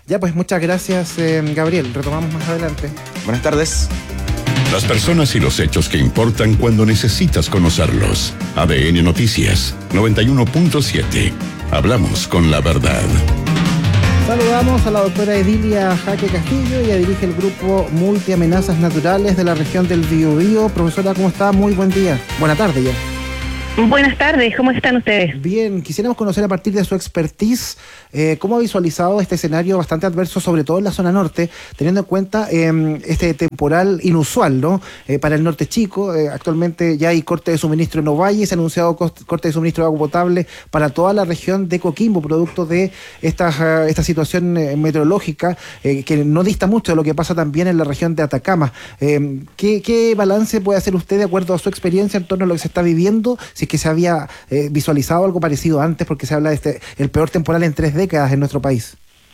Ya, pues muchas gracias, eh, Gabriel. Retomamos más adelante.
Buenas tardes.
Las personas y los hechos que importan cuando necesitas conocerlos. A D N Noticias noventa y uno punto siete. Hablamos con la verdad.
Saludamos a la doctora Edilia Jaque Castillo. Ella dirige el grupo Multiamenazas Naturales de la región del Biobío. Profesora, ¿cómo está? Muy buen día. Buena tarde ya.
Buenas tardes, ¿cómo están ustedes?
Bien, quisiéramos conocer a partir de su expertise eh, cómo ha visualizado este escenario bastante adverso, sobre todo en la zona norte, teniendo en cuenta eh, este temporal inusual, ¿no? Eh, para el norte chico, eh, actualmente ya hay corte de suministro en Ovalle, se ha anunciado corte de suministro de agua potable para toda la región de Coquimbo, producto de esta, uh, esta situación eh, meteorológica eh, que no dista mucho de lo que pasa también en la región de Atacama. Eh, ¿qué, ¿Qué balance puede hacer usted de acuerdo a su experiencia en torno a lo que se está viviendo? Si que se había eh, visualizado algo parecido antes, porque se habla de este el peor temporal en tres décadas en nuestro país.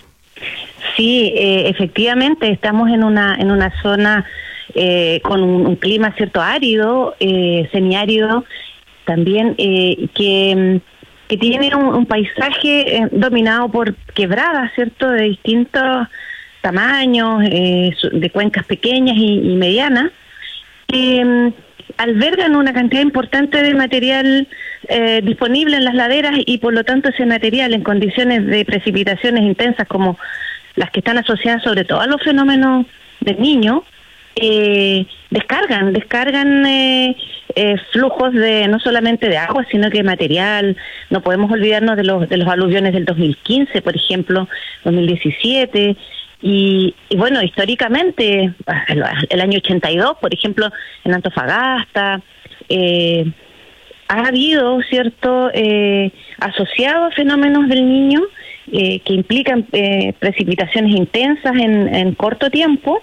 Sí, eh, efectivamente estamos en una en una zona eh, con un, un clima cierto árido, eh, semiárido, también eh, que, que tiene un, un paisaje eh, dominado por quebradas, cierto, de distintos tamaños, eh, de cuencas pequeñas y, y medianas. Eh, albergan una cantidad importante de material eh, disponible en las laderas y por lo tanto ese material en condiciones de precipitaciones intensas como las que están asociadas sobre todo a los fenómenos del Niño, eh, descargan, descargan eh, eh, flujos de no solamente de agua sino que material. No podemos olvidarnos de los, de los aluviones del dos mil quince, por ejemplo, dos mil diecisiete. Y, y bueno, históricamente, el, el año ochenta y dos, por ejemplo, en Antofagasta, eh, ha habido, ¿cierto?, eh, asociado a fenómenos del Niño eh, que implican eh, precipitaciones intensas en, en corto tiempo,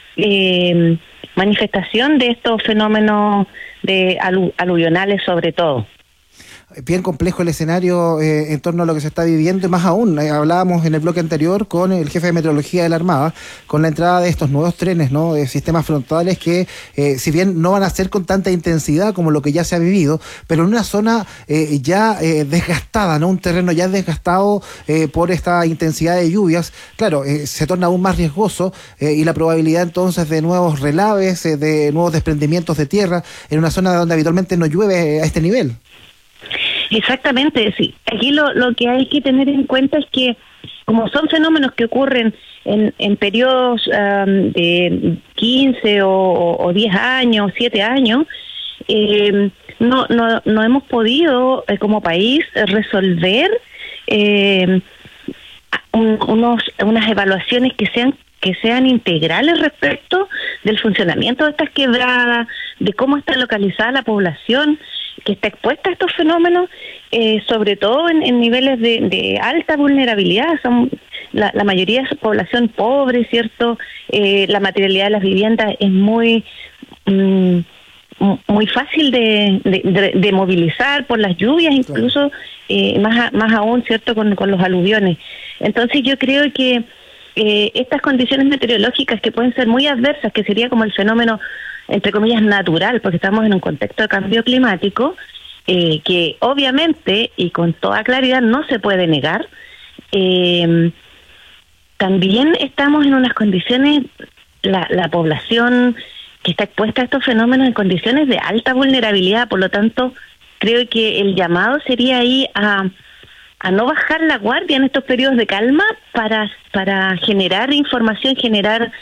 eh, manifestación de estos fenómenos de alu aluvionales sobre todo.
Bien complejo el escenario eh, en torno a lo que se está viviendo y más aún, eh, hablábamos en el bloque anterior con el jefe de meteorología de la Armada, con la entrada de estos nuevos trenes, ¿no? De sistemas frontales que eh, si bien no van a ser con tanta intensidad como lo que ya se ha vivido, pero en una zona eh, ya eh, desgastada, ¿no? Un terreno ya desgastado eh, por esta intensidad de lluvias, claro, eh, se torna aún más riesgoso eh, y la probabilidad entonces de nuevos relaves, eh, de nuevos desprendimientos de tierra en una zona donde habitualmente no llueve a este nivel.
Exactamente, sí. Aquí lo, lo que hay que tener en cuenta es que como son fenómenos que ocurren en, en periodos um, de quince o, o diez años, siete años, eh, no, no, no hemos podido eh, como país resolver eh, un, unos, unas evaluaciones que sean que sean integrales respecto del funcionamiento de estas quebradas, de cómo está localizada la población que está expuesta a estos fenómenos, eh, sobre todo en, en niveles de, de alta vulnerabilidad. Son la, la mayoría es población pobre, ¿cierto? Eh, la materialidad de las viviendas es muy mm, muy fácil de, de, de movilizar por las lluvias, incluso eh, más, a, más aún, ¿cierto?, con, con los aluviones. Entonces yo creo que eh, estas condiciones meteorológicas que pueden ser muy adversas, que sería como el fenómeno entre comillas natural, porque estamos en un contexto de cambio climático, eh, que obviamente y con toda claridad no se puede negar. Eh, también estamos en unas condiciones, la, la población que está expuesta a estos fenómenos en condiciones de alta vulnerabilidad, por lo tanto creo que el llamado sería ahí a, a no bajar la guardia en estos periodos de calma para, para generar información, generar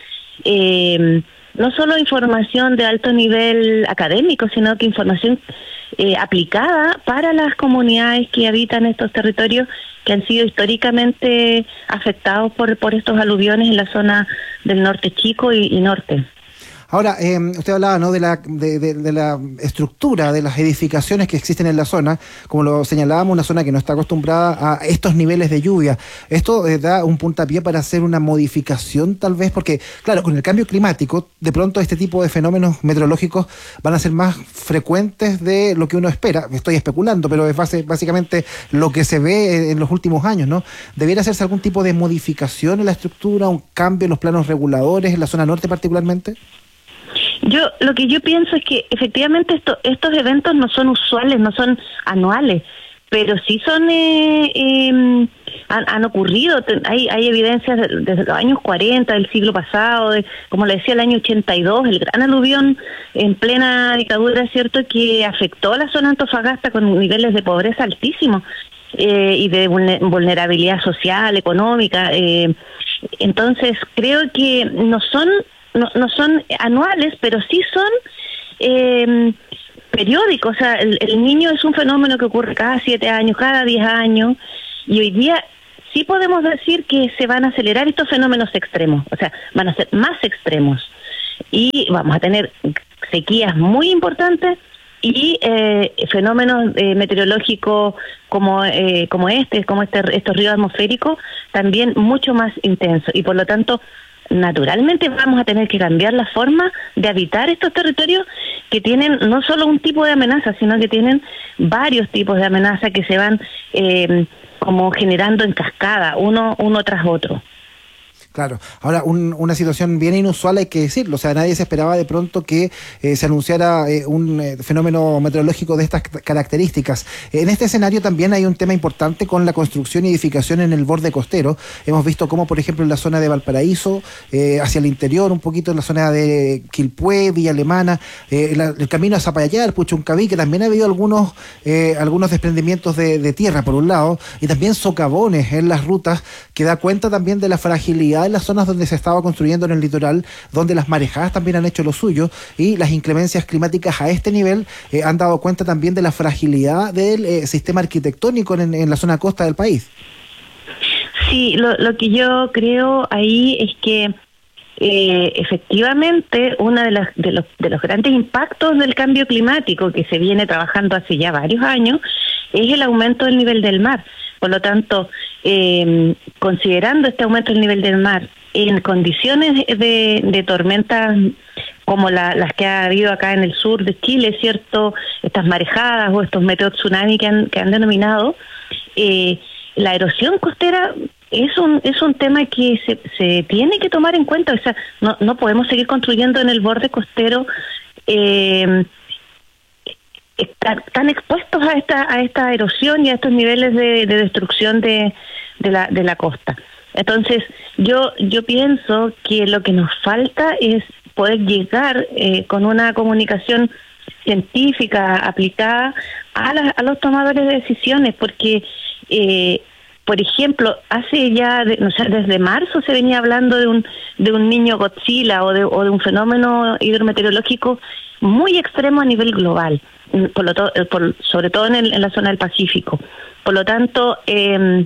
eh, no solo información de alto nivel académico, sino que información eh, aplicada para las comunidades que habitan estos territorios que han sido históricamente afectados por, por estos aluviones en la zona del norte chico y, y norte.
Ahora, eh, usted hablaba, ¿no?, de la de, de, de la estructura de las edificaciones que existen en la zona, como lo señalábamos, una zona que no está acostumbrada a estos niveles de lluvia. Esto eh, da un puntapié para hacer una modificación, tal vez, porque, claro, con el cambio climático, de pronto este tipo de fenómenos meteorológicos van a ser más frecuentes de lo que uno espera. Estoy especulando, pero es base, básicamente lo que se ve en los últimos años, ¿no? ¿Debiera hacerse algún tipo de modificación en la estructura, un cambio en los planos reguladores, en la zona norte particularmente?
Yo lo que yo pienso es que efectivamente esto, estos eventos no son usuales, no son anuales. pero sí son eh, eh, han, han ocurrido, hay hay evidencias desde los años cuarenta del siglo pasado, de, como le decía, el año ochenta y dos, el gran aluvión en plena dictadura, cierto, que afectó a la zona de Antofagasta con niveles de pobreza altísimos eh, y de vulnerabilidad social, económica. Eh, entonces creo que no son no, no son anuales, pero sí son eh, periódicos. O sea, el, el niño es un fenómeno que ocurre cada siete años, cada diez años, y hoy día sí podemos decir que se van a acelerar estos fenómenos extremos, o sea, van a ser más extremos, y vamos a tener sequías muy importantes y eh, fenómenos eh, meteorológicos como eh, como este, como este estos ríos atmosféricos, también mucho más intensos, y por lo tanto naturalmente vamos a tener que cambiar la forma de habitar estos territorios que tienen no solo un tipo de amenaza, sino que tienen varios tipos de amenaza que se van eh, como generando en cascada, uno uno tras otro.
Claro. Ahora, un, una situación bien inusual, hay que decirlo. O sea, nadie se esperaba de pronto que eh, se anunciara eh, un eh, fenómeno meteorológico de estas características. En este escenario también hay un tema importante con la construcción y edificación en el borde costero. Hemos visto cómo, por ejemplo, en la zona de Valparaíso, eh, hacia el interior, un poquito en la zona de Quilpué, Villa Alemana, eh, la, el camino a Zapallar, Puchuncaví, que también ha habido algunos eh, algunos desprendimientos de, de tierra, por un lado, y también socavones en las rutas, que da cuenta también de la fragilidad en las zonas donde se estaba construyendo en el litoral, donde las marejadas también han hecho lo suyo, y las inclemencias climáticas a este nivel eh, han dado cuenta también de la fragilidad del eh, sistema arquitectónico en, en la zona costa del país.
Sí, lo, lo que yo creo ahí es que eh, efectivamente uno de, de, los, de los grandes impactos del cambio climático que se viene trabajando hace ya varios años es el aumento del nivel del mar. Por lo tanto, eh, considerando este aumento del nivel del mar en condiciones de, de tormentas como la, las que ha habido acá en el sur de Chile, ¿cierto? Estas marejadas o estos meteor tsunami que han, que han denominado, eh, la erosión costera es un es un tema que se, se tiene que tomar en cuenta. O sea, no, no podemos seguir construyendo en el borde costero eh, Estar, tan expuestos a esta a esta erosión y a estos niveles de, de destrucción de, de la de la costa. Entonces yo yo pienso que lo que nos falta es poder llegar eh, con una comunicación científica aplicada a, la, a los tomadores de decisiones, porque eh, por ejemplo, hace ya, de, no sé, desde marzo se venía hablando de un de un niño Godzilla o de, o de un fenómeno hidrometeorológico muy extremo a nivel global, por lo to, por, sobre todo en, el, en la zona del Pacífico. Por lo tanto, eh,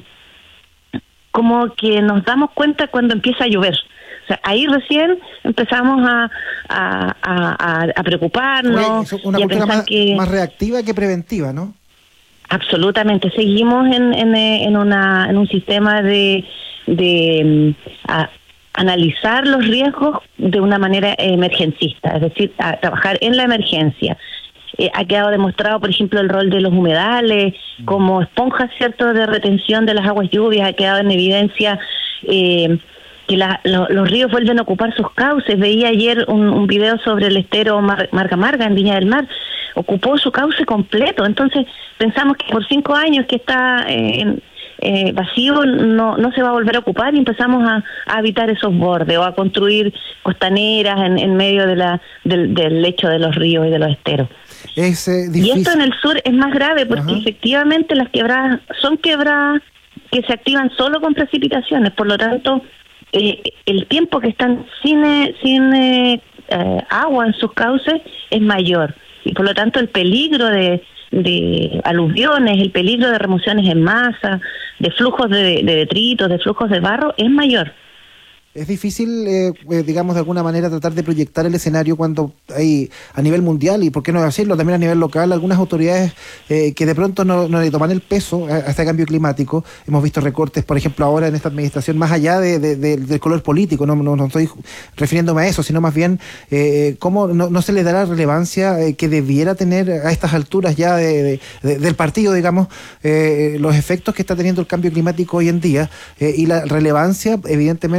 como que nos damos cuenta cuando empieza a llover. O sea, ahí recién empezamos a, a, a, a preocuparnos.
Una, una
y a
cultura
pensar
más,
que,
más reactiva que preventiva, ¿no?
Absolutamente. Seguimos en, en, en, una, en un sistema de... de a, analizar los riesgos de una manera emergencista, es decir, a trabajar en la emergencia. Eh, ha quedado demostrado, por ejemplo, el rol de los humedales como esponjas, ¿cierto?, de retención de las aguas lluvias. Ha quedado en evidencia eh, que la, lo, los ríos vuelven a ocupar sus cauces. Veía ayer un, un video sobre el estero Mar, Marga Marga en Viña del Mar. Ocupó su cauce completo. Entonces pensamos que por cinco años que está eh, en Eh, vacío no no se va a volver a ocupar, y empezamos a, a habitar esos bordes o a construir costaneras en, en medio de la del, del lecho de los ríos y de los esteros.
Es, eh,
y esto en el sur es más grave porque Ajá. efectivamente las quebradas son quebradas que se activan solo con precipitaciones, por lo tanto eh, el tiempo que están sin, eh, sin eh, eh, agua en sus cauces es mayor, y por lo tanto el peligro de de aluviones, el peligro de remociones en masa, de flujos de, de detritos, de flujos de barro, es mayor.
Es difícil, eh, digamos, de alguna manera tratar de proyectar el escenario cuando hay a nivel mundial, y por qué no decirlo, también a nivel local, algunas autoridades eh, que de pronto no, no le toman el peso a, a este cambio climático. Hemos visto recortes, por ejemplo, ahora en esta administración, más allá de, de, de, del color político, no, no, no estoy refiriéndome a eso, sino más bien eh, cómo no, no se le dará relevancia eh, que debiera tener a estas alturas ya de, de, de, del partido, digamos, eh, los efectos que está teniendo el cambio climático hoy en día, eh, y la relevancia, evidentemente, de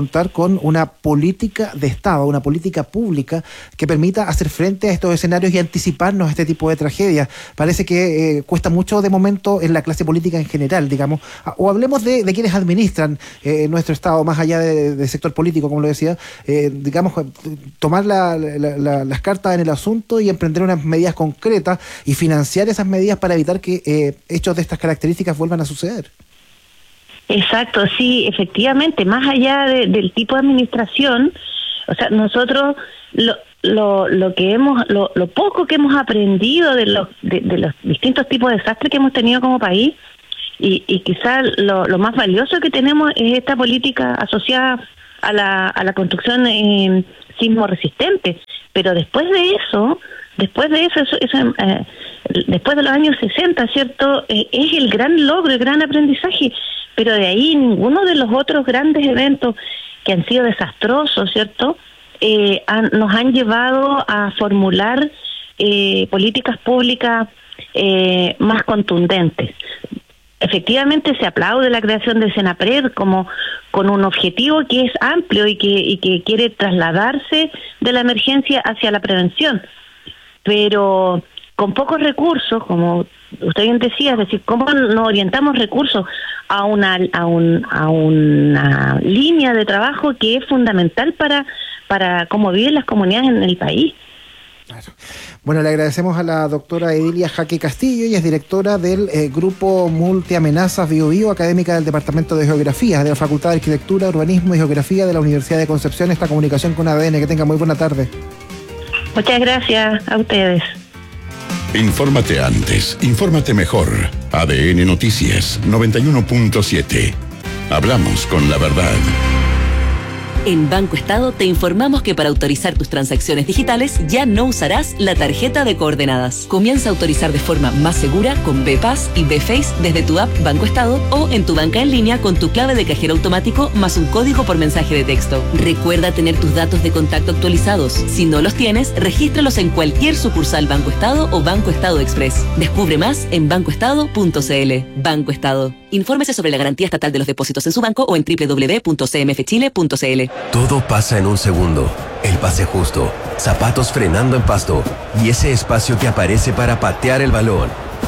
contar con una política de Estado, una política pública que permita hacer frente a estos escenarios y anticiparnos a este tipo de tragedias. Parece que eh, cuesta mucho de momento en la clase política en general, digamos, o hablemos de, de quienes administran eh, nuestro Estado, más allá del de sector político, como lo decía, eh, digamos, tomar la, la, la, las cartas en el asunto y emprender unas medidas concretas y financiar esas medidas para evitar que eh, hechos de estas características vuelvan a suceder.
Exacto, sí, efectivamente, más allá de, del tipo de administración, o sea, nosotros lo, lo, lo que hemos, lo, lo poco que hemos aprendido de los, de, de los distintos tipos de desastres que hemos tenido como país, y, y quizás lo, lo más valioso que tenemos es esta política asociada a la, a la construcción eh, sismo resistente, pero después de eso, después de eso, eso, eso eh, después de los años sesenta, ¿cierto? Eh, es el gran logro, el gran aprendizaje, pero de ahí ninguno de los otros grandes eventos que han sido desastrosos, ¿cierto? Eh, han, nos han llevado a formular eh, políticas públicas eh, más contundentes. Efectivamente se aplaude la creación de Senapred como con un objetivo que es amplio y que, y que quiere trasladarse de la emergencia hacia la prevención, pero con pocos recursos, como usted bien decía, es decir, ¿cómo nos orientamos recursos a una a un a una línea de trabajo que es fundamental para para cómo viven las comunidades en el país?
Claro. Bueno, le agradecemos a la doctora Edilia Jaque Castillo, ella es directora del eh, Grupo Multiamenazas Bio Bio, académica del Departamento de Geografía de la Facultad de Arquitectura, Urbanismo y Geografía de la Universidad de Concepción. Esta comunicación con A D N, que tenga muy buena tarde.
Muchas gracias a ustedes.
Infórmate antes, infórmate mejor. A D N Noticias noventa y uno punto siete. Hablamos con la verdad.
En Banco Estado te informamos que para autorizar tus transacciones digitales ya no usarás la tarjeta de coordenadas. Comienza a autorizar de forma más segura con B-Pass y B-Face desde tu app Banco Estado o en tu banca en línea con tu clave de cajero automático más un código por mensaje de texto. Recuerda tener tus datos de contacto actualizados. Si no los tienes, regístralos en cualquier sucursal Banco Estado o Banco Estado Express. Descubre más en banco estado punto c l. Banco Estado. Infórmese sobre la garantía estatal de los depósitos en su banco o en doble u doble u doble u punto c m f chile punto c l.
Todo pasa en un segundo. El pase justo, zapatos frenando en pasto y ese espacio que aparece para patear el balón.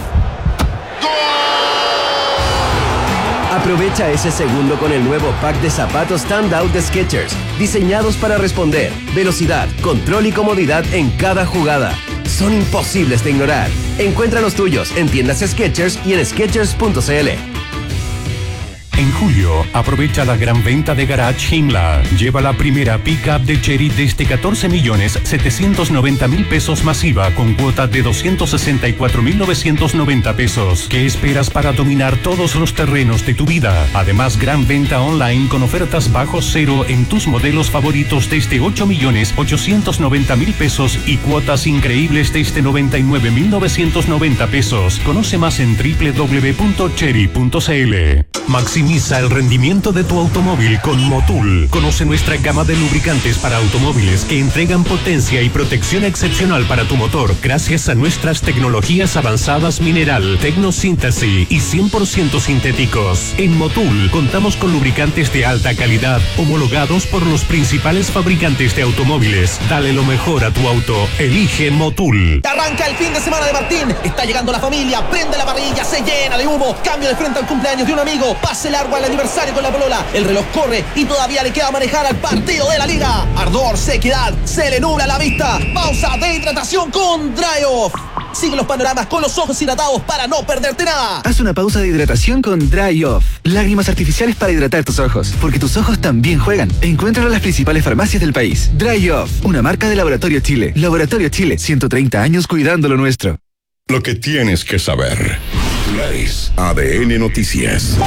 Aprovecha ese segundo con el nuevo pack de zapatos Standout de Skechers, diseñados para responder, velocidad, control y comodidad en cada jugada. Son imposibles de ignorar. Encuentra los tuyos en tiendas Skechers y en skechers punto c l.
En julio, aprovecha la gran venta de Garage Himla. Lleva la primera pick-up de Chery desde catorce millones setecientos noventa mil pesos masiva con cuota de doscientos sesenta y cuatro mil novecientos noventa pesos. ¿Qué esperas para dominar todos los terrenos de tu vida? Además, gran venta online con ofertas bajo cero en tus modelos favoritos desde ocho millones ochocientos noventa mil pesos y cuotas increíbles desde noventa y nueve mil novecientos noventa pesos. Conoce más en doble u doble u doble u punto chery punto c l. Maximiza el rendimiento de tu automóvil con Motul. Conoce nuestra gama de lubricantes para automóviles que entregan potencia y protección excepcional para tu motor gracias a nuestras tecnologías avanzadas mineral, tecnosíntesis y cien por ciento sintéticos. En Motul contamos con lubricantes de alta calidad homologados por los principales fabricantes de automóviles. Dale lo mejor a tu auto. Elige Motul.
Arranca el fin de semana de Martín. Está llegando la familia. Prende la parrilla. Se llena de humo. Cambio de frente al cumpleaños de un amigo. Pase largo al aniversario con la polola. El reloj corre y todavía le queda manejar al partido de la liga. Ardor, sequedad, se le nubla la vista. Pausa de hidratación con Dry Off. Sigue los panoramas con los ojos hidratados para no perderte nada.
Haz una pausa de hidratación con Dry Off. Lágrimas artificiales para hidratar tus ojos, porque tus ojos también juegan. Encuéntralo en las principales farmacias del país. Dry Off, una marca de Laboratorio Chile. Laboratorio Chile, ciento treinta años cuidando lo nuestro.
Lo que tienes que saber. A D N Noticias.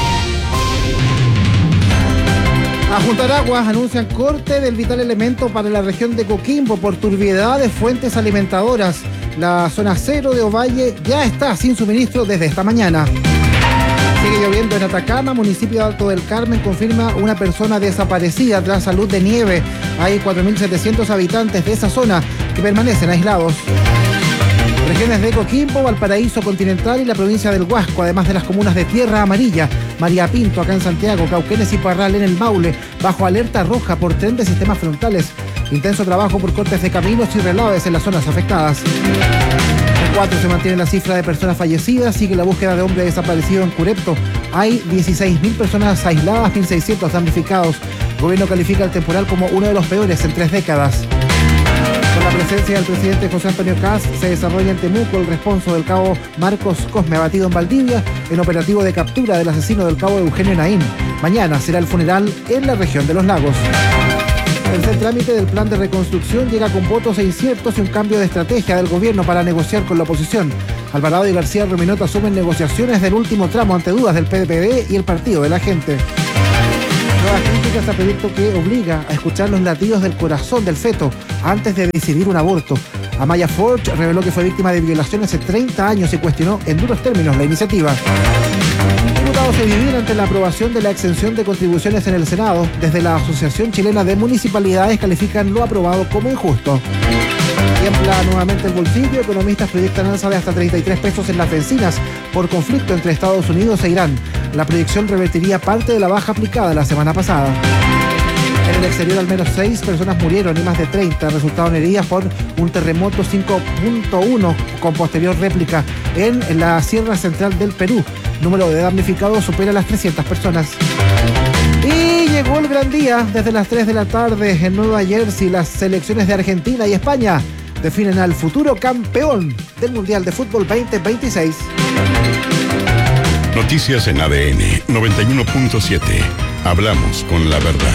A Junta Araguas anuncian corte del vital elemento para la región de Coquimbo por turbiedad de fuentes alimentadoras. La zona cero de Ovalle ya está sin suministro desde esta mañana. Sigue lloviendo en Atacama, municipio de Alto del Carmen confirma una persona desaparecida tras salud de nieve. Hay cuatro mil setecientos habitantes de esa zona que permanecen aislados. Regiones de Coquimbo, Valparaíso Continental y la provincia del Huasco, además de las comunas de Tierra Amarilla, María Pinto acá en Santiago, Cauquenes y Parral en el Maule, bajo alerta roja por tren de sistemas frontales. Intenso trabajo por cortes de caminos y relaves en las zonas afectadas. En cuatro se mantiene la cifra de personas fallecidas, sigue la búsqueda de hombre desaparecido en Curepto. Hay dieciséis mil personas aisladas, mil seiscientos damnificados. El gobierno califica el temporal como uno de los peores en tres décadas. Con la presencia del presidente José Antonio Kast, se desarrolla en Temuco el responso del cabo Marcos Cosme, abatido en Valdivia, en operativo de captura del asesino del cabo Eugenio Naín. Mañana será el funeral en la región de los lagos. El tercer trámite del plan de reconstrucción llega con votos e inciertos y un cambio de estrategia del gobierno para negociar con la oposición. Alvarado y García Ruminot asumen negociaciones del último tramo ante dudas del P D P D y el Partido de la Gente. Nuevas críticas al proyecto que obliga a escuchar los latidos del corazón del feto antes de decidir un aborto. Amaya Forge reveló que fue víctima de violación hace treinta años y cuestionó en duros términos la iniciativa. Diputados se dividen ante la aprobación de la exención de contribuciones en el Senado. Desde la Asociación Chilena de Municipalidades califican lo aprobado como injusto. Tiembla nuevamente el bolsillo. Economistas proyectan alza de hasta treinta y tres pesos en las bencinas por conflicto entre Estados Unidos e Irán. La proyección revertiría parte de la baja aplicada la semana pasada. En el exterior, al menos seis personas murieron y más de treinta resultaron heridas por un terremoto cinco punto uno con posterior réplica en la Sierra Central del Perú. El número de damnificados supera las trescientas personas. Y llegó el gran día. Desde las tres de la tarde en Nueva Jersey, las selecciones de Argentina y España definen al futuro campeón del Mundial de Fútbol veinte veintiséis.
Noticias en A D N noventa y uno punto siete. Hablamos con la verdad.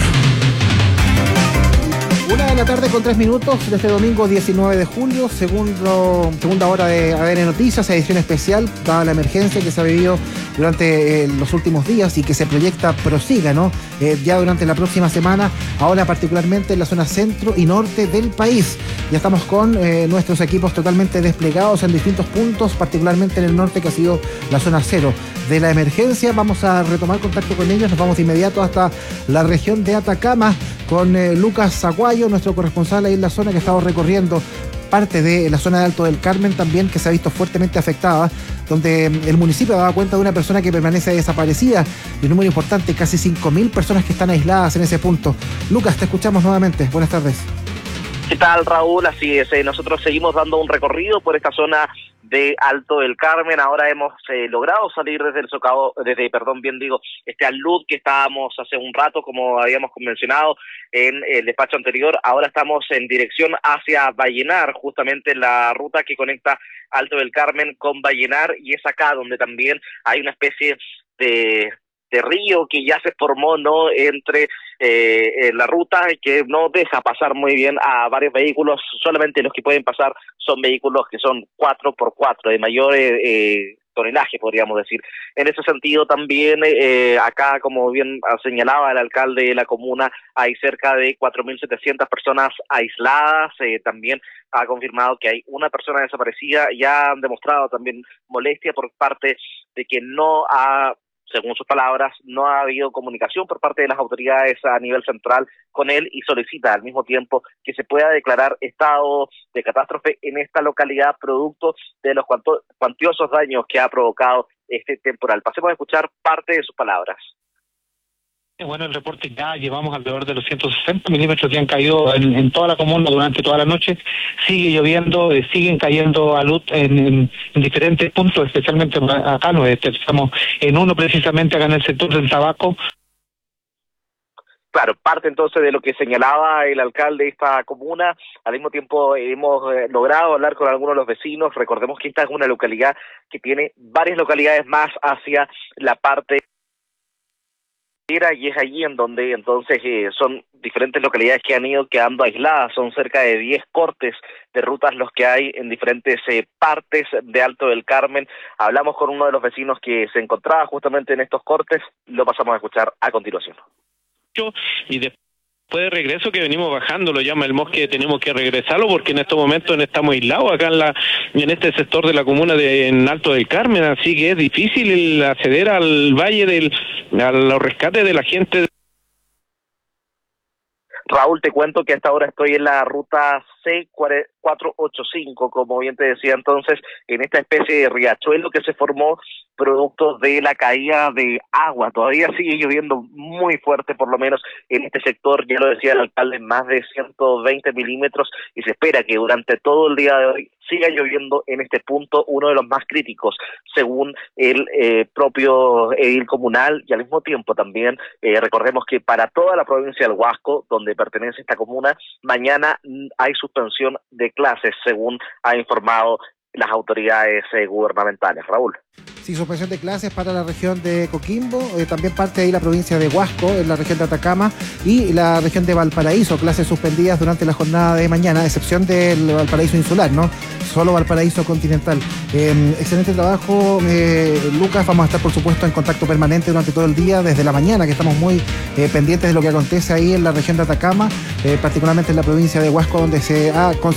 Una de la tarde con tres minutos de este domingo diecinueve de julio, segundo, segunda hora de A D N Noticias, edición especial, dada la emergencia que se ha vivido durante eh, los últimos días y que se proyecta prosiga, ¿no? Eh, ya durante la próxima semana, ahora particularmente en la zona centro y norte del país. Ya estamos con eh, nuestros equipos totalmente desplegados en distintos puntos, particularmente en el norte, que ha sido la zona cero de la emergencia. Vamos a retomar contacto con ellos, nos vamos de inmediato hasta la región de Atacama con eh, Lucas Aguayo, nuestro corresponsal ahí en la zona, que ha estado recorriendo parte de la zona de Alto del Carmen también, que se ha visto fuertemente afectada, donde el municipio daba cuenta de una persona que permanece desaparecida y un número importante, casi cinco mil personas que están aisladas en ese punto. Lucas, te escuchamos nuevamente. Buenas tardes.
¿Qué tal, Raúl? Así es, eh, nosotros seguimos dando un recorrido por esta zona de Alto del Carmen. Ahora hemos eh, logrado salir desde el socavo, desde, perdón, bien digo, este alud que estábamos hace un rato, como habíamos mencionado en el despacho anterior. Ahora estamos en dirección hacia Vallenar, justamente la ruta que conecta Alto del Carmen con Vallenar, y es acá donde también hay una especie de de río que ya se formó, ¿no?, entre eh, la ruta, que no deja pasar muy bien a varios vehículos. Solamente los que pueden pasar son vehículos que son cuatro por cuatro, de mayor eh, tonelaje, podríamos decir. En ese sentido también, eh, acá, como bien señalaba el alcalde de la comuna, hay cerca de cuatro mil setecientas personas aisladas. Eh, también ha confirmado que hay una persona desaparecida. Ya han demostrado también molestia por parte de que no ha, según sus palabras, no ha habido comunicación por parte de las autoridades a nivel central con él, y solicita al mismo tiempo que se pueda declarar estado de catástrofe en esta localidad producto de los cuanto, cuantiosos daños que ha provocado este temporal. Pasemos a escuchar parte de sus palabras.
Bueno, el reporte ya llevamos alrededor de los ciento sesenta milímetros que han caído en, en toda la comuna durante toda la noche. Sigue lloviendo, eh, siguen cayendo alud en, en, en diferentes puntos, especialmente acá. Nos estamos en uno precisamente acá en el sector del tabaco.
Claro, parte entonces de lo que señalaba el alcalde de esta comuna. Al mismo tiempo hemos eh, logrado hablar con algunos de los vecinos. Recordemos que esta es una localidad que tiene varias localidades más hacia la parte, y es allí en donde entonces eh, son diferentes localidades que han ido quedando aisladas. Son cerca de diez cortes de rutas los que hay en diferentes eh, partes de Alto del Carmen. Hablamos con uno de los vecinos que se encontraba justamente en estos cortes. Lo pasamos a escuchar a continuación.
Y después de regreso que venimos bajando, lo llama el M O S, que tenemos que regresarlo porque en estos momentos estamos aislados acá en la en este sector de la comuna de en Alto del Carmen, así que es difícil acceder al valle del a los rescates de la gente.
Raúl, te cuento que hasta ahora estoy en la ruta C cuatrocientos ochenta y cinco, como bien te decía entonces, en esta especie de riachuelo que se formó producto de la caída de agua. Todavía sigue lloviendo muy fuerte, por lo menos en este sector, ya lo decía el alcalde, más de ciento veinte milímetros, y se espera que durante todo el día de hoy siga lloviendo en este punto, uno de los más críticos, según el eh, propio edil comunal, y al mismo tiempo también eh, recordemos que para toda la provincia del Huasco, donde pertenece esta comuna, mañana hay suspensión de clases, según ha informado las autoridades eh, gubernamentales. Raúl.
Sí, suspensión de clases para la región de Coquimbo, eh, también parte ahí la provincia de Huasco, en la región de Atacama, y la región de Valparaíso, clases suspendidas durante la jornada de mañana, a excepción del Valparaíso insular, ¿no? Solo Valparaíso continental. Eh, excelente trabajo, eh, Lucas. Vamos a estar, por supuesto, en contacto permanente durante todo el día, desde la mañana, que estamos muy eh, pendientes de lo que acontece ahí en la región de Atacama, eh, particularmente en la provincia de Huasco, donde se ha